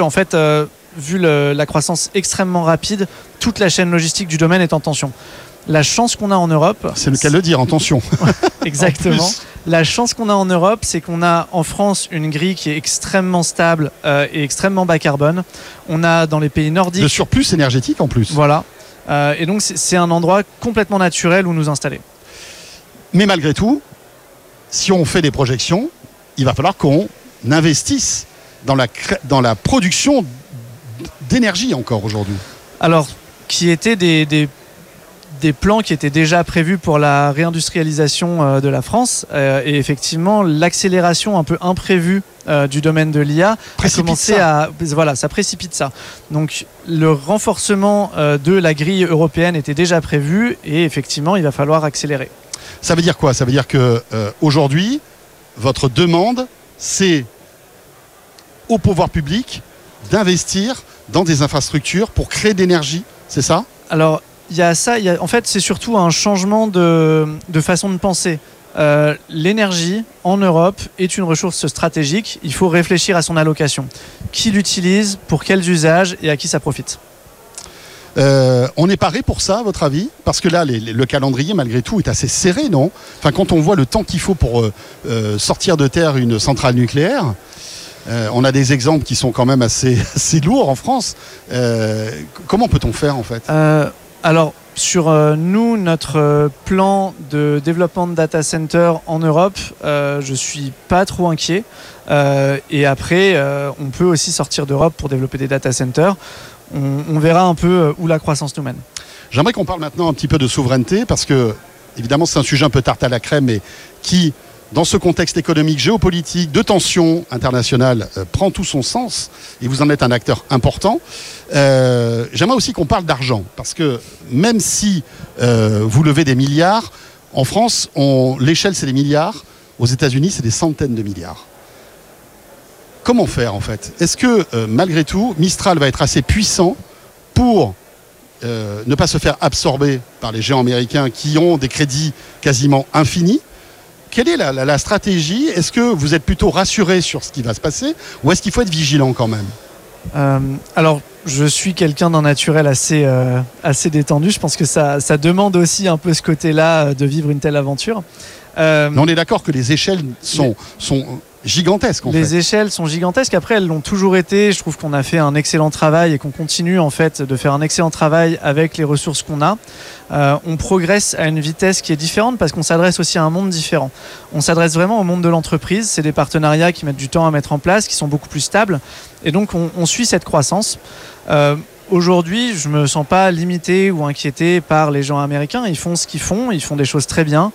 la croissance extrêmement rapide, toute la chaîne logistique du domaine est en tension. La chance qu'on a en Europe... C'est le cas de le dire, en tension. Exactement. La chance qu'on a en Europe, c'est qu'on a en France une grille qui est extrêmement stable et extrêmement bas carbone. On a dans les pays nordiques... De surplus énergétique en plus. Voilà. Et donc c'est un endroit complètement naturel où nous installer. Mais malgré tout, si on fait des projections, il va falloir qu'on investisse dans la production d'énergie encore aujourd'hui. Alors, qui étaient des plans qui étaient déjà prévus pour la réindustrialisation de la France, et effectivement l'accélération un peu imprévue du domaine de l'IA a commencé ça précipite ça. Donc le renforcement de la grille européenne était déjà prévu et effectivement il va falloir accélérer. Ça veut dire quoi? Ça veut dire que aujourd'hui votre demande c'est au pouvoir public d'investir dans des infrastructures pour créer de l'énergie, c'est ça? Alors il y a ça, en fait c'est surtout un changement de façon de penser. L'énergie en Europe est une ressource stratégique, il faut réfléchir à son allocation. Qui l'utilise, pour quels usages et à qui ça profite? On est paré pour ça, à votre avis? Parce que là, le calendrier, malgré tout, est assez serré, non? Enfin, quand on voit le temps qu'il faut pour sortir de terre une centrale nucléaire, on a des exemples qui sont quand même assez lourds en France. Comment peut-on faire, en fait? Alors, sur nous, notre plan de développement de data center en Europe, je suis pas trop inquiet. Et après, on peut aussi sortir d'Europe pour développer des data centers. On verra un peu où la croissance nous mène. J'aimerais qu'on parle maintenant un petit peu de souveraineté, parce que, évidemment, c'est un sujet un peu tarte à la crème, mais qui, dans ce contexte économique, géopolitique, de tension internationale, prend tout son sens, et vous en êtes un acteur important. J'aimerais aussi qu'on parle d'argent, parce que même si vous levez des milliards, en France, l'échelle c'est des milliards, aux États-Unis c'est des centaines de milliards. Comment faire en fait? Est-ce que malgré tout, Mistral va être assez puissant pour ne pas se faire absorber par les géants américains qui ont des crédits quasiment infinis? Quelle est la stratégie? Est-ce que vous êtes plutôt rassuré sur ce qui va se passer ou est-ce qu'il faut être vigilant quand même? Alors, je suis quelqu'un d'un naturel assez détendu. Je pense que ça demande aussi un peu ce côté-là de vivre une telle aventure. Mais on est d'accord que les échelles sont gigantesques. Les échelles sont gigantesques. Après, elles l'ont toujours été. Je trouve qu'on a fait un excellent travail et qu'on continue en fait de faire un excellent travail avec les ressources qu'on a. On progresse à une vitesse qui est différente parce qu'on s'adresse aussi à un monde différent. On s'adresse vraiment au monde de l'entreprise. C'est des partenariats qui mettent du temps à mettre en place, qui sont beaucoup plus stables. Et donc, on suit cette croissance. Aujourd'hui, je ne me sens pas limité ou inquiété par les gens américains. Ils font ce qu'ils font, ils font des choses très bien.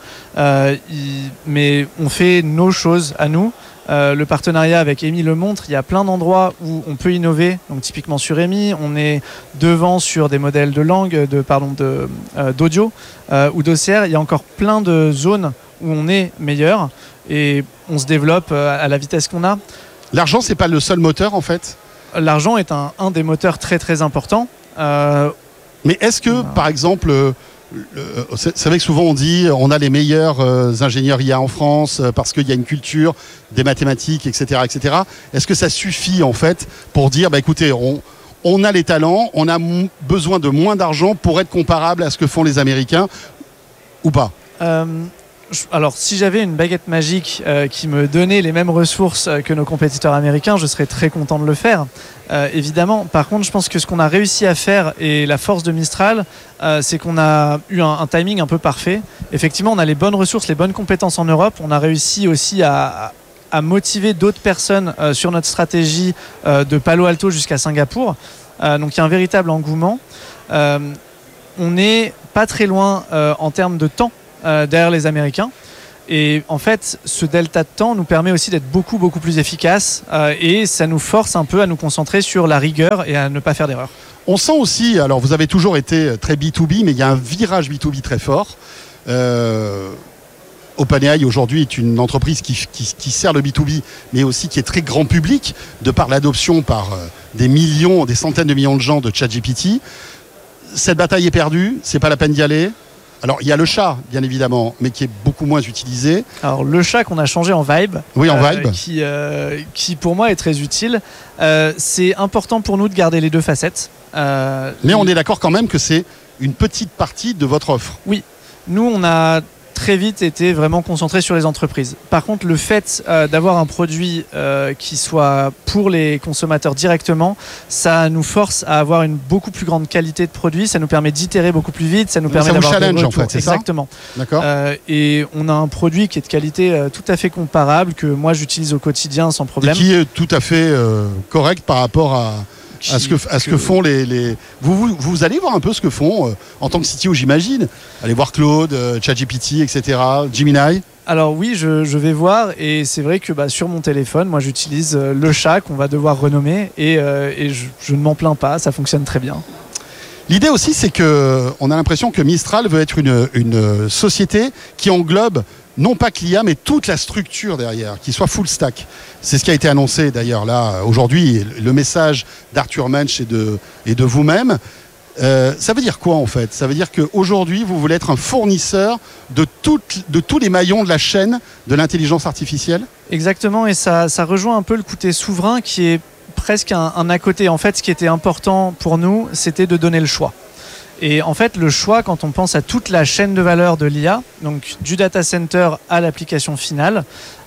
Mais on fait nos choses à nous. Le partenariat avec EMI le montre, il y a plein d'endroits où on peut innover. Donc typiquement sur EMI, on est devant sur des modèles de langue, d'audio ou d'OCR. Il y a encore plein de zones où on est meilleur et on se développe à la vitesse qu'on a. L'argent, c'est pas le seul moteur en fait? L'argent est un des moteurs très très importants. Mais est-ce que, par exemple, c'est vrai que souvent on dit on a les meilleurs ingénieurs IA en France parce qu'il y a une culture des mathématiques, etc., etc. Est-ce que ça suffit en fait pour dire, écoutez, on a les talents, on a besoin de moins d'argent pour être comparable à ce que font les Américains ou pas? Alors, si j'avais une baguette magique qui me donnait les mêmes ressources que nos compétiteurs américains, je serais très content de le faire, évidemment. Par contre, je pense que ce qu'on a réussi à faire, et la force de Mistral, c'est qu'on a eu un timing un peu parfait. Effectivement, on a les bonnes ressources, les bonnes compétences en Europe. On a réussi aussi à motivé d'autres personnes sur notre stratégie de Palo Alto jusqu'à Singapour. Donc il y a un véritable engouement. On n'est pas très loin en termes de temps derrière les Américains. Et en fait, ce delta de temps nous permet aussi d'être beaucoup plus efficace et ça nous force un peu à nous concentrer sur la rigueur et à ne pas faire d'erreurs. On sent aussi, alors vous avez toujours été très B2B, mais il y a un virage B2B très fort. OpenAI aujourd'hui est une entreprise qui sert le B2B, mais aussi qui est très grand public, de par l'adoption par des centaines de millions de gens de ChatGPT. Cette bataille est perdue, c'est pas la peine d'y aller. Alors, il y a le chat, bien évidemment, mais qui est beaucoup moins utilisé. Alors, le chat qu'on a changé en Vibe. Oui, en Vibe. Qui, pour moi, est très utile. C'est important pour nous de garder les deux facettes. Mais on est d'accord quand même que c'est une petite partie de votre offre. Oui. Nous, on a très vite été vraiment concentré sur les entreprises. Par contre, le fait d'avoir un produit qui soit pour les consommateurs directement, ça nous force à avoir une beaucoup plus grande qualité de produit, ça nous permet d'itérer beaucoup plus vite, ça nous permet d'avoir challenge des en fait, c'est exactement. Ça D'accord. Et on a un produit qui est de qualité tout à fait comparable, que moi j'utilise au quotidien sans problème. Et qui est tout à fait correct par rapport à ce que font les... Vous allez voir un peu ce que font en tant que CTO, j'imagine. Allez voir Claude, ChatGPT, etc., Gemini. Alors oui, je vais voir et c'est vrai que sur mon téléphone, moi j'utilise le chat qu'on va devoir renommer et je ne m'en plains pas, ça fonctionne très bien. L'idée aussi, c'est qu'on a l'impression que Mistral veut être une société qui englobe non pas que l'IA, mais toute la structure derrière, qui soit full stack. C'est ce qui a été annoncé d'ailleurs là aujourd'hui, le message d'Arthur Mensch et de vous-même. Ça veut dire quoi en fait ? Ça veut dire qu'aujourd'hui, vous voulez être un fournisseur de tous les maillons de la chaîne de l'intelligence artificielle ? Exactement, et ça rejoint un peu le côté souverain qui est presque un à côté. En fait, ce qui était important pour nous, c'était de donner le choix. Et en fait, le choix, quand on pense à toute la chaîne de valeur de l'IA, donc du data center à l'application finale,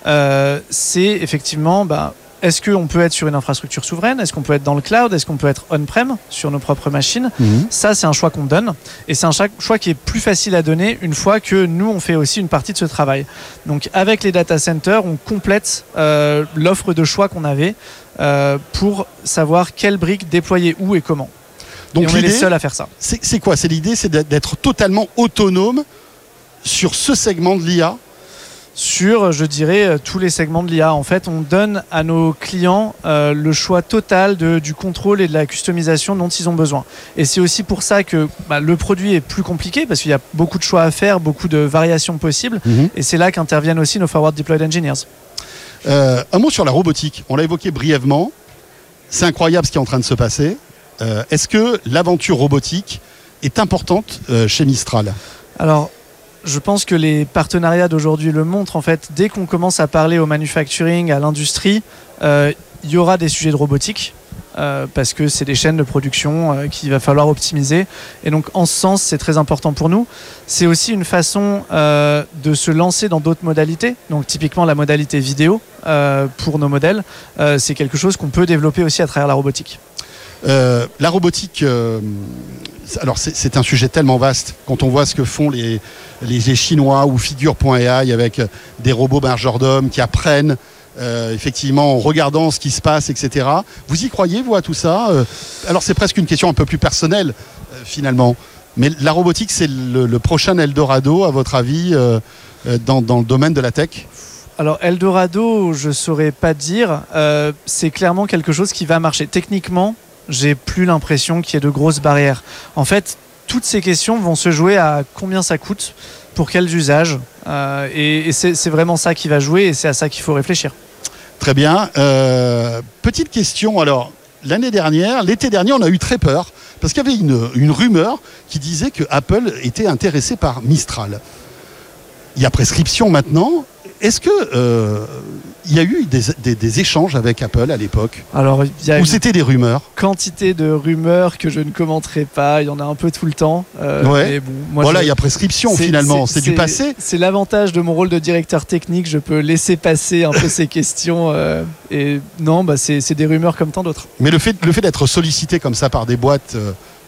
c'est effectivement, est-ce qu'on peut être sur une infrastructure souveraine ? Est-ce qu'on peut être dans le cloud ? Est-ce qu'on peut être on-prem sur nos propres machines ? Ça, c'est un choix qu'on donne. Et c'est un choix qui est plus facile à donner une fois que nous, on fait aussi une partie de ce travail. Donc, avec les data centers, on complète l'offre de choix qu'on avait pour savoir quelle brique déployer où et comment. Donc on est les seuls à faire ça. C'est quoi ? C'est l'idée, c'est d'être totalement autonome sur ce segment de l'IA ? Sur, je dirais, tous les segments de l'IA. En fait, on donne à nos clients le choix total du contrôle et de la customisation dont ils ont besoin. Et c'est aussi pour ça que le produit est plus compliqué, parce qu'il y a beaucoup de choix à faire, beaucoup de variations possibles. Et c'est là qu'interviennent aussi nos Forward Deployed Engineers. Un mot sur la robotique. On l'a évoqué brièvement. C'est incroyable ce qui est en train de se passer. Est-ce que l'aventure robotique est importante chez Mistral ? Alors, je pense que les partenariats d'aujourd'hui le montrent. En fait, dès qu'on commence à parler au manufacturing, à l'industrie, il y aura des sujets de robotique parce que c'est des chaînes de production qu'il va falloir optimiser. Et donc, en ce sens, c'est très important pour nous. C'est aussi une façon de se lancer dans d'autres modalités. Donc, typiquement, la modalité vidéo pour nos modèles, c'est quelque chose qu'on peut développer aussi à travers la robotique. La robotique, alors c'est un sujet tellement vaste. Quand on voit ce que font les Chinois ou Figure.ai avec des robots majordomes qui apprennent effectivement en regardant ce qui se passe, etc. Vous y croyez, vous, à tout ça ? Alors c'est presque une question un peu plus personnelle finalement. Mais la robotique, c'est le prochain Eldorado, à votre avis, dans le domaine de la tech ? Alors Eldorado, je ne saurais pas dire. C'est clairement quelque chose qui va marcher. Techniquement, j'ai plus l'impression qu'il y ait de grosses barrières. En fait, toutes ces questions vont se jouer à combien ça coûte, pour quels usages. Et c'est vraiment ça qui va jouer et c'est à ça qu'il faut réfléchir. Très bien. Petite question, alors, l'été dernier, on a eu très peur parce qu'il y avait une rumeur qui disait que Apple était intéressé par Mistral. Il y a prescription maintenant. Est-ce que il y a eu des échanges avec Apple à l'époque ? Alors, ou c'était des rumeurs ? Quantité de rumeurs que je ne commenterai pas. Il y en a un peu tout le temps. Mais bon, moi, il y a prescription finalement. C'est du passé. C'est l'avantage de mon rôle de directeur technique. Je peux laisser passer un peu ces questions. Et non, c'est des rumeurs comme tant d'autres. Mais le fait d'être sollicité comme ça par des boîtes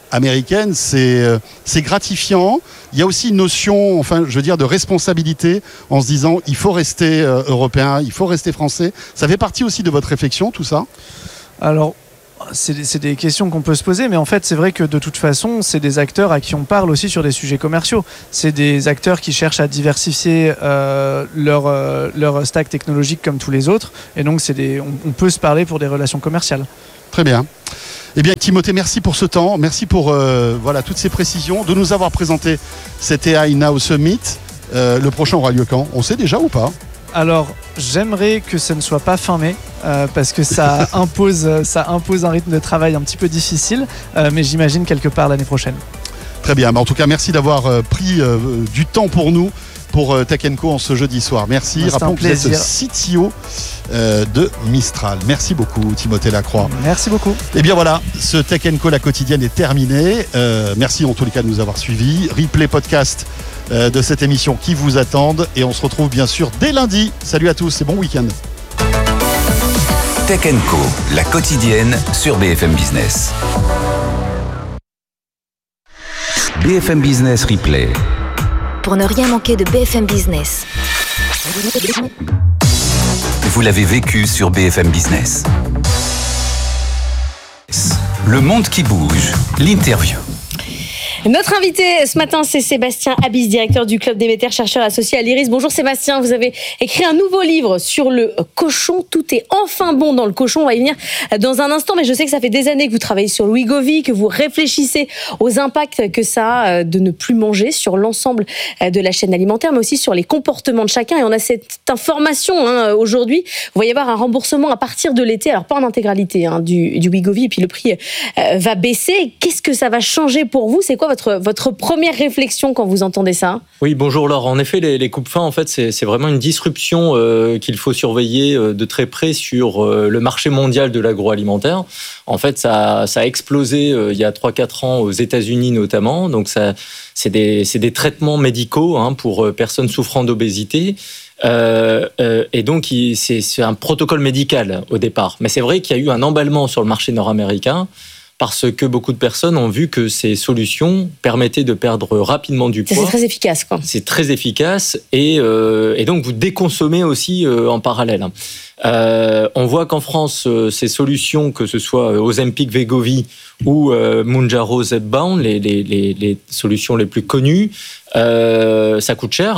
américaine, c'est gratifiant. Il y a aussi une notion, de responsabilité en se disant il faut rester européen, il faut rester français. Ça fait partie aussi de votre réflexion, tout ça ? Alors, c'est des questions qu'on peut se poser, mais en fait, c'est vrai que de toute façon, c'est des acteurs à qui on parle aussi sur des sujets commerciaux. C'est des acteurs qui cherchent à diversifier leur stack technologique comme tous les autres. Et donc, on peut se parler pour des relations commerciales. Très bien. Eh bien, Timothée, merci pour ce temps. Merci pour toutes ces précisions, de nous avoir présenté cet AI Now Summit. Le prochain aura lieu quand ? On sait déjà ou pas ? Alors, j'aimerais que ce ne soit pas fin mai, parce que ça impose un rythme de travail un petit peu difficile, mais j'imagine quelque part l'année prochaine. Très bien. En tout cas, merci d'avoir pris du temps pour nous, pour Tech & Co en ce jeudi soir. Merci. Rappelons que vous êtes CTO de Mistral. Merci beaucoup, Timothée Lacroix. Merci beaucoup. Et bien voilà, ce Tech & Co, la quotidienne, est terminé. Merci en tous les cas de nous avoir suivis. Replay podcast de cette émission qui vous attendent. Et on se retrouve bien sûr dès lundi. Salut à tous et bon week-end. Tech & Co, la quotidienne sur BFM Business. BFM Business Replay. Pour ne rien manquer de BFM Business. Vous l'avez vécu sur BFM Business. Le monde qui bouge, l'interview. Notre invité ce matin, c'est Sébastien Abis, directeur du Club Déméter, chercheur associé à l'IRIS. Bonjour Sébastien, vous avez écrit un nouveau livre sur le cochon. Tout est enfin bon dans le cochon. On va y venir dans un instant, mais je sais que ça fait des années que vous travaillez sur le Wegovy, que vous réfléchissez aux impacts que ça a de ne plus manger sur l'ensemble de la chaîne alimentaire, mais aussi sur les comportements de chacun. Et on a cette information aujourd'hui. Il va y avoir un remboursement à partir de l'été, alors pas en intégralité du Wegovy, et puis le prix va baisser. Qu'est-ce que ça va changer pour vous ? C'est quoi votre première réflexion quand vous entendez ça ? Oui, bonjour Laure. En effet, les coupes-fins, en fait, c'est vraiment une disruption qu'il faut surveiller de très près sur le marché mondial de l'agroalimentaire. En fait, ça a explosé il y a 3-4 ans aux États-Unis notamment. Donc, c'est des traitements médicaux pour personnes souffrant d'obésité. Et donc, c'est un protocole médical au départ. Mais c'est vrai qu'il y a eu un emballement sur le marché nord-américain, parce que beaucoup de personnes ont vu que ces solutions permettaient de perdre rapidement du poids. C'est très efficace, quoi. C'est très efficace et donc vous déconsommez aussi en parallèle. On voit qu'en France, ces solutions, que ce soit Ozempic, Wegovy ou Mounjaro, Zepbound, les solutions les plus connues, ça coûte cher.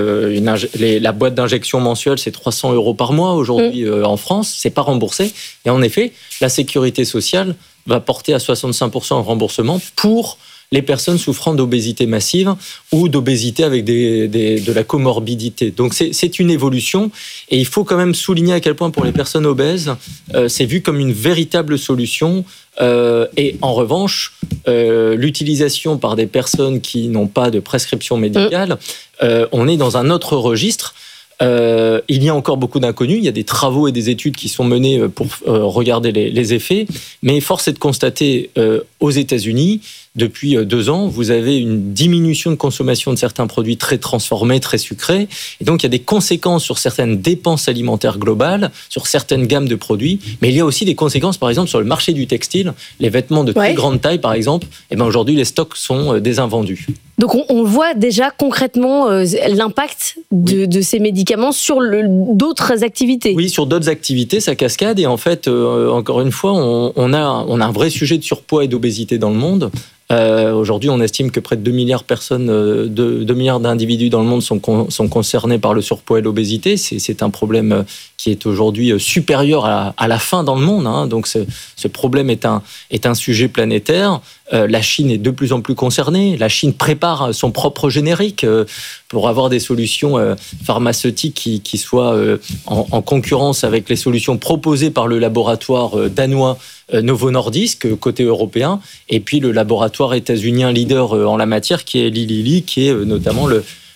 La boîte d'injection mensuelle, c'est 300 € par mois aujourd'hui en France. C'est pas remboursé. Et en effet, la sécurité sociale va porter à 65% le remboursement pour les personnes souffrant d'obésité massive ou d'obésité avec de la comorbidité. Donc c'est une évolution et il faut quand même souligner à quel point pour les personnes obèses, c'est vu comme une véritable solution. Et en revanche, l'utilisation par des personnes qui n'ont pas de prescription médicale, on est dans un autre registre. Il y a encore beaucoup d'inconnus. Il y a des travaux et des études qui sont menés pour regarder les effets. Mais force est de constater aux États-Unis, depuis 2 ans, vous avez une diminution de consommation de certains produits très transformés, très sucrés. Et donc, il y a des conséquences sur certaines dépenses alimentaires globales, sur certaines gammes de produits. Mais il y a aussi des conséquences, par exemple, sur le marché du textile. Les vêtements de très grande taille, par exemple, aujourd'hui, les stocks sont désinvendus. Donc, on voit déjà concrètement l'impact de ces médicaments sur d'autres activités. Oui, sur d'autres activités, ça cascade. Et en fait, encore une fois, on a un vrai sujet de surpoids et d'obésité dans le monde. Aujourd'hui, on estime que près de 2 milliards de personnes, 2 milliards d'individus dans le monde sont concernés par le surpoids et l'obésité. C'est un problème qui est aujourd'hui supérieur à la faim dans le monde. Donc, ce problème est un sujet planétaire. La Chine est de plus en plus concernée. La Chine prépare son propre générique pour avoir des solutions pharmaceutiques qui soient en concurrence avec les solutions proposées par le laboratoire danois Novo Nordisk, côté européen, et puis le laboratoire états-unien leader en la matière, qui est Lilly, qui est notamment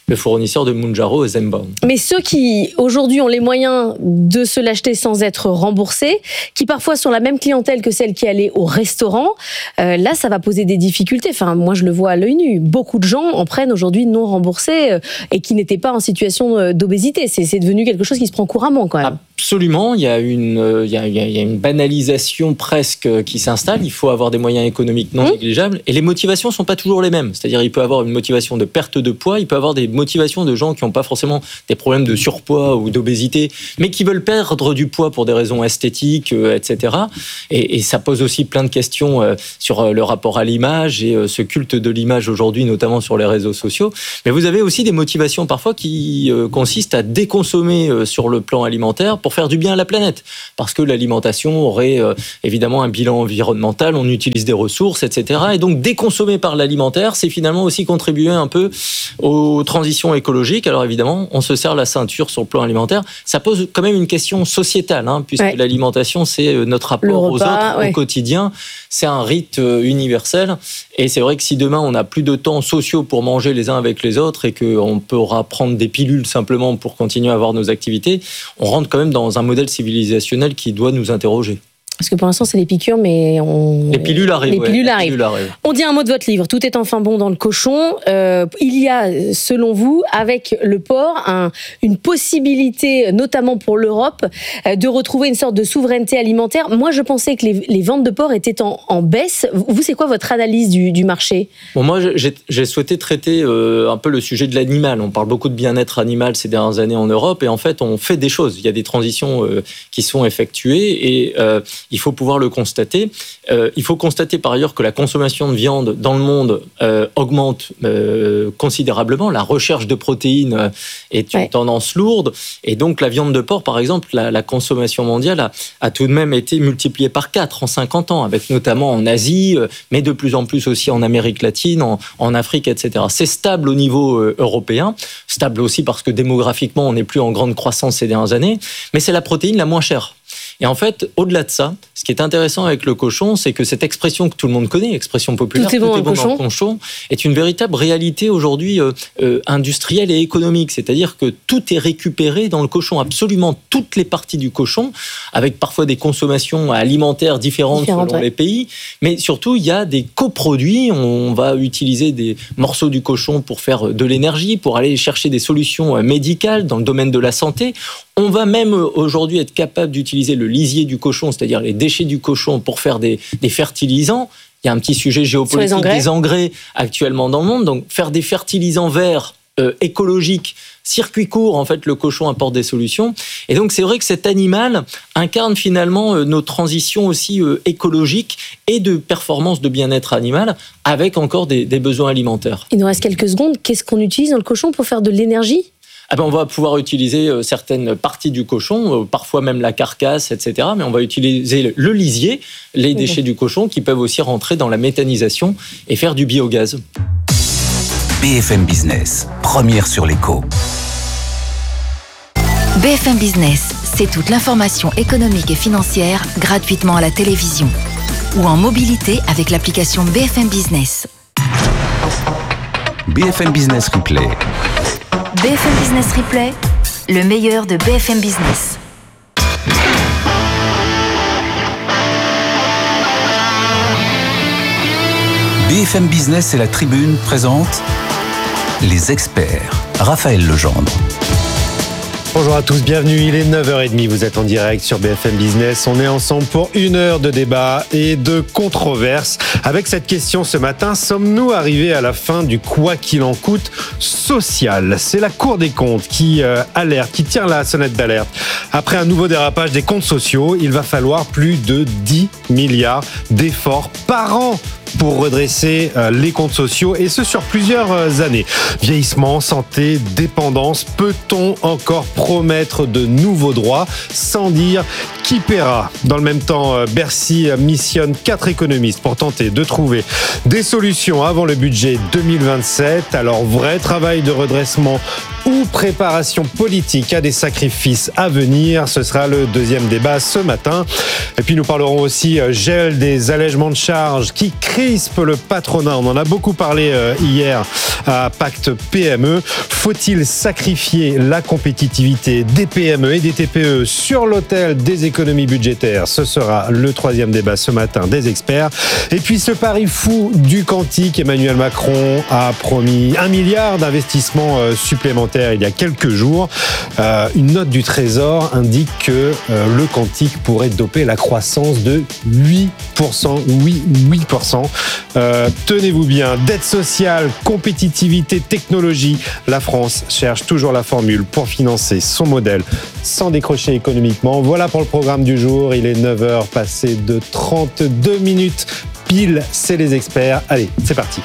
le fournisseur de Mounjaro, Zenbound. Mais ceux qui, aujourd'hui, ont les moyens de se l'acheter sans être remboursés, qui parfois sont la même clientèle que celle qui allait au restaurant, là, ça va poser des difficultés. Enfin, moi, je le vois à l'œil nu. Beaucoup de gens en prennent aujourd'hui non remboursés et qui n'étaient pas en situation d'obésité. C'est devenu quelque chose qui se prend couramment, quand même. Absolument, il y a une banalisation presque qui s'installe. Il faut avoir des moyens économiques non négligeables. Et les motivations sont pas toujours les mêmes. C'est-à-dire, il peut avoir une motivation de perte de poids, il peut avoir des motivations de gens qui n'ont pas forcément des problèmes de surpoids ou d'obésité, mais qui veulent perdre du poids pour des raisons esthétiques, etc. Et ça pose aussi plein de questions sur le rapport à l'image et ce culte de l'image aujourd'hui, notamment sur les réseaux sociaux. Mais vous avez aussi des motivations parfois qui consistent à déconsommer sur le plan alimentaire pour faire du bien à la planète. Parce que l'alimentation aurait évidemment un bilan environnemental, on utilise des ressources, etc. Et donc déconsommer par l'alimentaire, c'est finalement aussi contribuer un peu aux transitions écologiques. Alors évidemment, on se serre la ceinture sur le plan alimentaire. Ça pose quand même une question sociétale, puisque l'alimentation, c'est notre rapport aux autres au quotidien. C'est un rite universel. Et c'est vrai que si demain, on n'a plus de temps sociaux pour manger les uns avec les autres et qu'on pourra prendre des pilules simplement pour continuer à avoir nos activités, on rentre quand même dans un modèle civilisationnel qui doit nous interroger. Parce que pour l'instant, c'est les piqûres, mais les pilules arrivent. On dit un mot de votre livre. Tout est enfin bon dans le cochon. Il y a, selon vous, avec le porc, une possibilité, notamment pour l'Europe, de retrouver une sorte de souveraineté alimentaire. Moi, je pensais que les ventes de porc étaient en baisse. Vous, c'est quoi votre analyse du marché ? Moi, j'ai souhaité traiter un peu le sujet de l'animal. On parle beaucoup de bien-être animal ces dernières années en Europe, et en fait, on fait des choses. Il y a des transitions qui sont effectuées, et il faut pouvoir le constater. Il faut constater par ailleurs que la consommation de viande dans le monde augmente considérablement. La recherche de protéines est une tendance lourde. Et donc la viande de porc, par exemple, la consommation mondiale a tout de même été multipliée par 4 en 50 ans, avec notamment en Asie, mais de plus en plus aussi en Amérique latine, en Afrique, etc. C'est stable au niveau européen, stable aussi parce que démographiquement, on n'est plus en grande croissance ces dernières années, mais c'est la protéine la moins chère. Et en fait, au-delà de ça, ce qui est intéressant avec le cochon, c'est que cette expression que tout le monde connaît, expression populaire, tout est bon dans le cochon, est une véritable réalité aujourd'hui industrielle et économique. C'est-à-dire que tout est récupéré dans le cochon, absolument toutes les parties du cochon, avec parfois des consommations alimentaires différentes selon les pays. Mais surtout, il y a des coproduits. On va utiliser des morceaux du cochon pour faire de l'énergie, pour aller chercher des solutions médicales dans le domaine de la santé. On va même aujourd'hui être capable d'utiliser le lisier du cochon, c'est-à-dire les déchets du cochon, pour faire des fertilisants. Il y a un petit sujet géopolitique des engrais actuellement dans le monde. Donc, faire des fertilisants verts écologiques, circuit court, en fait, le cochon apporte des solutions. Et donc, c'est vrai que cet animal incarne finalement nos transitions aussi écologiques et de performance de bien-être animal, avec encore des besoins alimentaires. Il nous reste quelques secondes. Qu'est-ce qu'on utilise dans le cochon pour faire de l'énergie ? On va pouvoir utiliser certaines parties du cochon, parfois même la carcasse, etc. Mais on va utiliser le lisier, les déchets du cochon, qui peuvent aussi rentrer dans la méthanisation et faire du biogaz. BFM Business, première sur l'écho. BFM Business, c'est toute l'information économique et financière gratuitement à la télévision ou en mobilité avec l'application BFM Business. BFM Business Replay. BFM Business Replay, le meilleur de BFM Business. BFM Business et la Tribune présentent les experts. Raphaël Legendre. Bonjour à tous, bienvenue, il est 9h30, vous êtes en direct sur BFM Business. On est ensemble pour 1 heure de débat et de controverse. Avec cette question ce matin, sommes-nous arrivés à la fin du quoi qu'il en coûte social ? C'est la Cour des comptes qui alerte, qui tire la sonnette d'alerte. Après un nouveau dérapage des comptes sociaux, il va falloir plus de 10 milliards d'efforts par an pour redresser les comptes sociaux, et ce sur plusieurs années. Vieillissement, santé, dépendance, peut-on encore promettre de nouveaux droits sans dire qui paiera ? Dans le même temps, Bercy missionne 4 économistes pour tenter de trouver des solutions avant le budget 2027. Alors, vrai travail de redressement ou préparation politique à des sacrifices à venir? Ce sera le deuxième débat ce matin. Et puis nous parlerons aussi gel des allègements de charges qui crispent le patronat. On en a beaucoup parlé hier à Pacte PME. Faut-il sacrifier la compétitivité des PME et des TPE sur l'autel des économies budgétaires? Ce sera le troisième débat ce matin des experts. Et puis ce pari fou du quantique, Emmanuel Macron a promis 1 milliard d'investissements supplémentaires il y a quelques jours. Une note du Trésor indique que le quantique pourrait doper la croissance de 8%. Oui, 8%. Tenez-vous bien, dette sociale, compétitivité, technologie. La France cherche toujours la formule pour financer son modèle sans décrocher économiquement. Voilà pour le programme du jour. Il est 9h passé de 32 minutes. Pile, c'est les experts. Allez, c'est parti.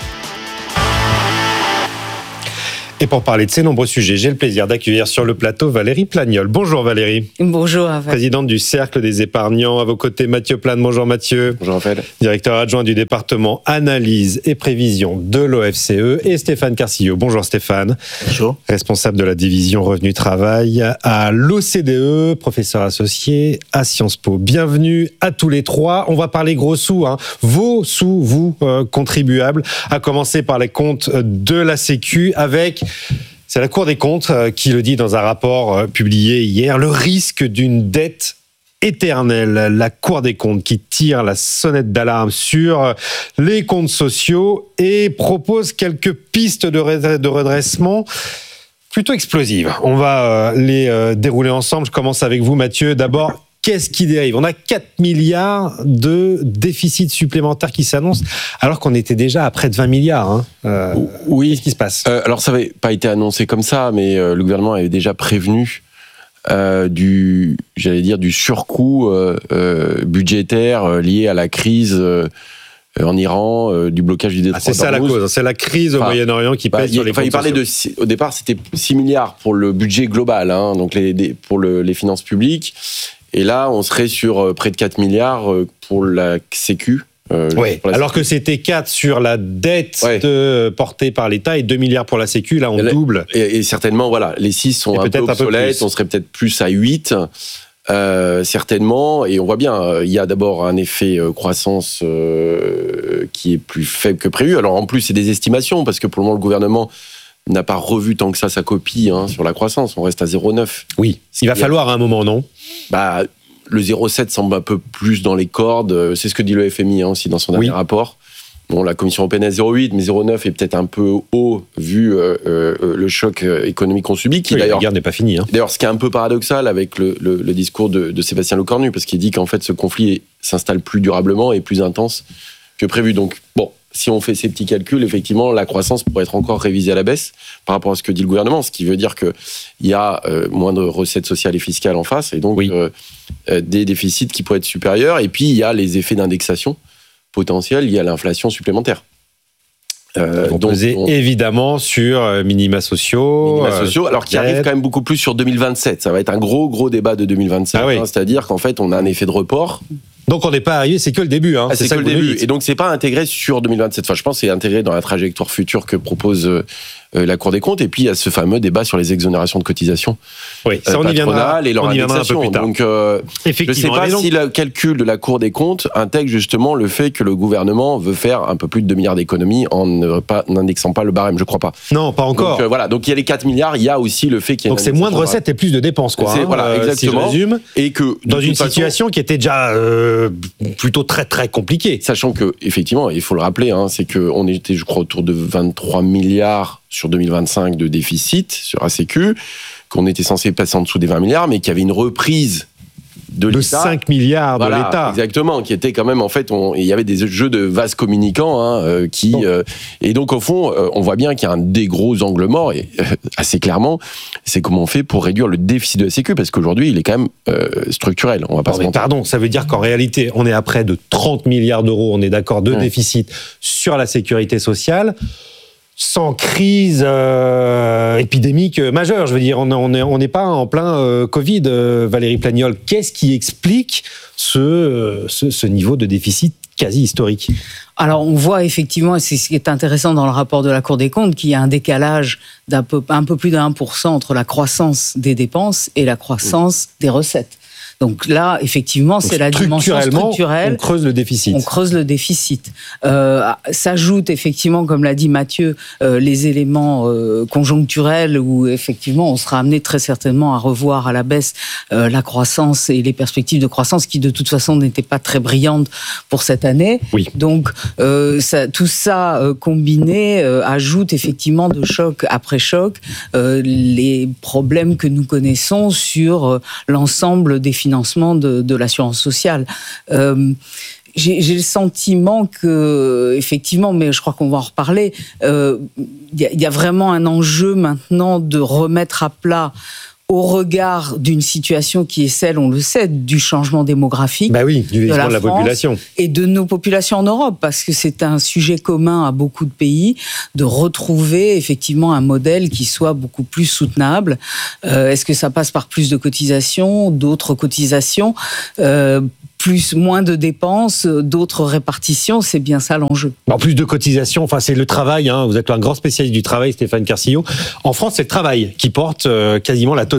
Et pour parler de ces nombreux sujets, j'ai le plaisir d'accueillir sur le plateau Valérie Plagnol. Bonjour Valérie. Bonjour Raphaël. Présidente du Cercle des épargnants. À vos côtés, Mathieu Plane. Bonjour Mathieu. Bonjour Raphaël. Directeur adjoint du département analyse et prévision de l'OFCE. Et Stéphane Carcillo. Bonjour Stéphane. Bonjour. Responsable de la division Revenu Travail à l'OCDE, professeur associé à Sciences Po. Bienvenue à tous les trois. On va parler gros sous, vos sous, vous, contribuables, à commencer par les comptes de la Sécu avec... C'est la Cour des comptes qui le dit dans un rapport publié hier, le risque d'une dette éternelle. La Cour des comptes qui tire la sonnette d'alarme sur les comptes sociaux et propose quelques pistes de redressement plutôt explosives. On va les dérouler ensemble. Je commence avec vous, Mathieu. D'abord, qu'est-ce qui dérive? On a 4 milliards de déficit supplémentaire qui s'annonce, alors qu'on était déjà à près de 20 milliards. Oui. Qu'est-ce qui se passe? Alors, ça n'avait pas été annoncé comme ça, mais le gouvernement avait déjà prévenu du surcoût budgétaire lié à la crise en Iran, du blocage du détroit d'Ormuz. C'est ça la cause, c'est la crise au Moyen-Orient qui pèse sur les comptes sociaux. Au départ, c'était 6 milliards pour le budget global, donc pour les finances publiques. Et là, on serait sur près de 4 milliards pour la Sécu. Oui, alors que c'était 4 sur la dette portée par l'État et 2 milliards pour la Sécu. Là, on double. Et certainement, voilà, les 6 sont un peu obsolètes. On serait peut-être plus à 8, certainement. Et on voit bien, il y a d'abord un effet croissance qui est plus faible que prévu. Alors, en plus, c'est des estimations, parce que pour le moment, le gouvernement n'a pas revu tant que ça sa copie sur la croissance. On reste à 0,9. Oui, il va falloir à un moment, non? Le 0,7 semble un peu plus dans les cordes. C'est ce que dit le FMI aussi dans son dernier rapport. Bon, la Commission européenne est 0,8, mais 0,9 est peut-être un peu haut vu le choc économique qu'on subit. La guerre n'est pas finie. D'ailleurs, ce qui est un peu paradoxal avec le discours de Sébastien Lecornu, parce qu'il dit qu'en fait, ce conflit s'installe plus durablement et plus intense que prévu. Donc, bon, si on fait ces petits calculs, effectivement, la croissance pourrait être encore révisée à la baisse par rapport à ce que dit le gouvernement, ce qui veut dire qu'il y a moins de recettes sociales et fiscales en face, et donc des déficits qui pourraient être supérieurs. Et puis, il y a les effets d'indexation potentiels liés à l'inflation supplémentaire. Donc, peser évidemment sur minima sociaux. Alors qui arrive quand même beaucoup plus sur 2027. Ça va être un gros débat de 2027. C'est-à-dire qu'en fait, on a un effet de report. Donc on n'est pas arrivé, c'est que le début. C'est que le début. Et donc c'est pas intégré sur 2027. Enfin, je pense que c'est intégré dans la trajectoire future que propose la Cour des comptes. Et puis il y a ce fameux débat sur les exonérations de cotisations patronales et leur indexation. Donc je ne sais pas si le calcul de la Cour des comptes intègre justement le fait que le gouvernement veut faire un peu plus de 2 milliards d'économies en n'indexant pas le barème. Je crois pas. Non, pas encore. Donc voilà. Donc il y a les 4 milliards. Il y a aussi le fait qu'il y a. Donc c'est moins de recettes et plus de dépenses, quoi. Voilà, exactement. Si je résume. Et que dans une situation qui était déjà plutôt très très compliquée. Sachant que effectivement, il faut le rappeler, c'est que on était, je crois, autour de 23 milliards sur 2025 de déficit sur la Sécu, qu'on était censé passer en dessous des 20 milliards, mais qu'il y avait une reprise de l'État. 5 milliards de l'État. Exactement, qui était quand même, en fait, il y avait des jeux de vases communicants, et donc au fond, on voit bien qu'il y a un des gros angles morts, et assez clairement, c'est comment on fait pour réduire le déficit de la Sécu, parce qu'aujourd'hui, il est quand même structurel, on va pas se mentir. Pardon, ça veut dire qu'en réalité, on est à près de 30 milliards d'euros, on est d'accord, de déficit sur la sécurité sociale, sans crise épidémique majeure. Je veux dire, on n'est pas en plein Covid, Valérie Plagnol. Qu'est-ce qui explique ce niveau de déficit quasi historique. Alors on voit effectivement, et c'est ce qui est intéressant dans le rapport de la Cour des comptes, qu'il y a un décalage un peu plus de 1% entre la croissance des dépenses et la croissance des recettes. Donc là, effectivement, c'est la dimension structurelle. On creuse le déficit. On creuse le déficit. S'ajoutent effectivement, comme l'a dit Mathieu, les éléments conjoncturels où effectivement on sera amené très certainement à revoir à la baisse la croissance et les perspectives de croissance qui de toute façon n'étaient pas très brillantes pour cette année. Oui. Donc tout ça combiné ajoute effectivement de choc après choc les problèmes que nous connaissons sur l'ensemble des financement de l'assurance sociale. J'ai le sentiment que, effectivement, mais je crois qu'on va en reparler, y a vraiment un enjeu maintenant de remettre à plat au regard d'une situation qui est celle, on le sait, du changement démographique du vieillissement de la population et de nos populations en Europe, parce que c'est un sujet commun à beaucoup de pays, de retrouver effectivement un modèle qui soit beaucoup plus soutenable. Est-ce que ça passe par plus de cotisations, d'autres cotisations, moins de dépenses, d'autres répartitions, c'est bien ça l'enjeu. En plus de cotisations, c'est le travail. Vous êtes un grand spécialiste du travail, Stéphane Carcillo. En France, c'est le travail qui porte quasiment la totalité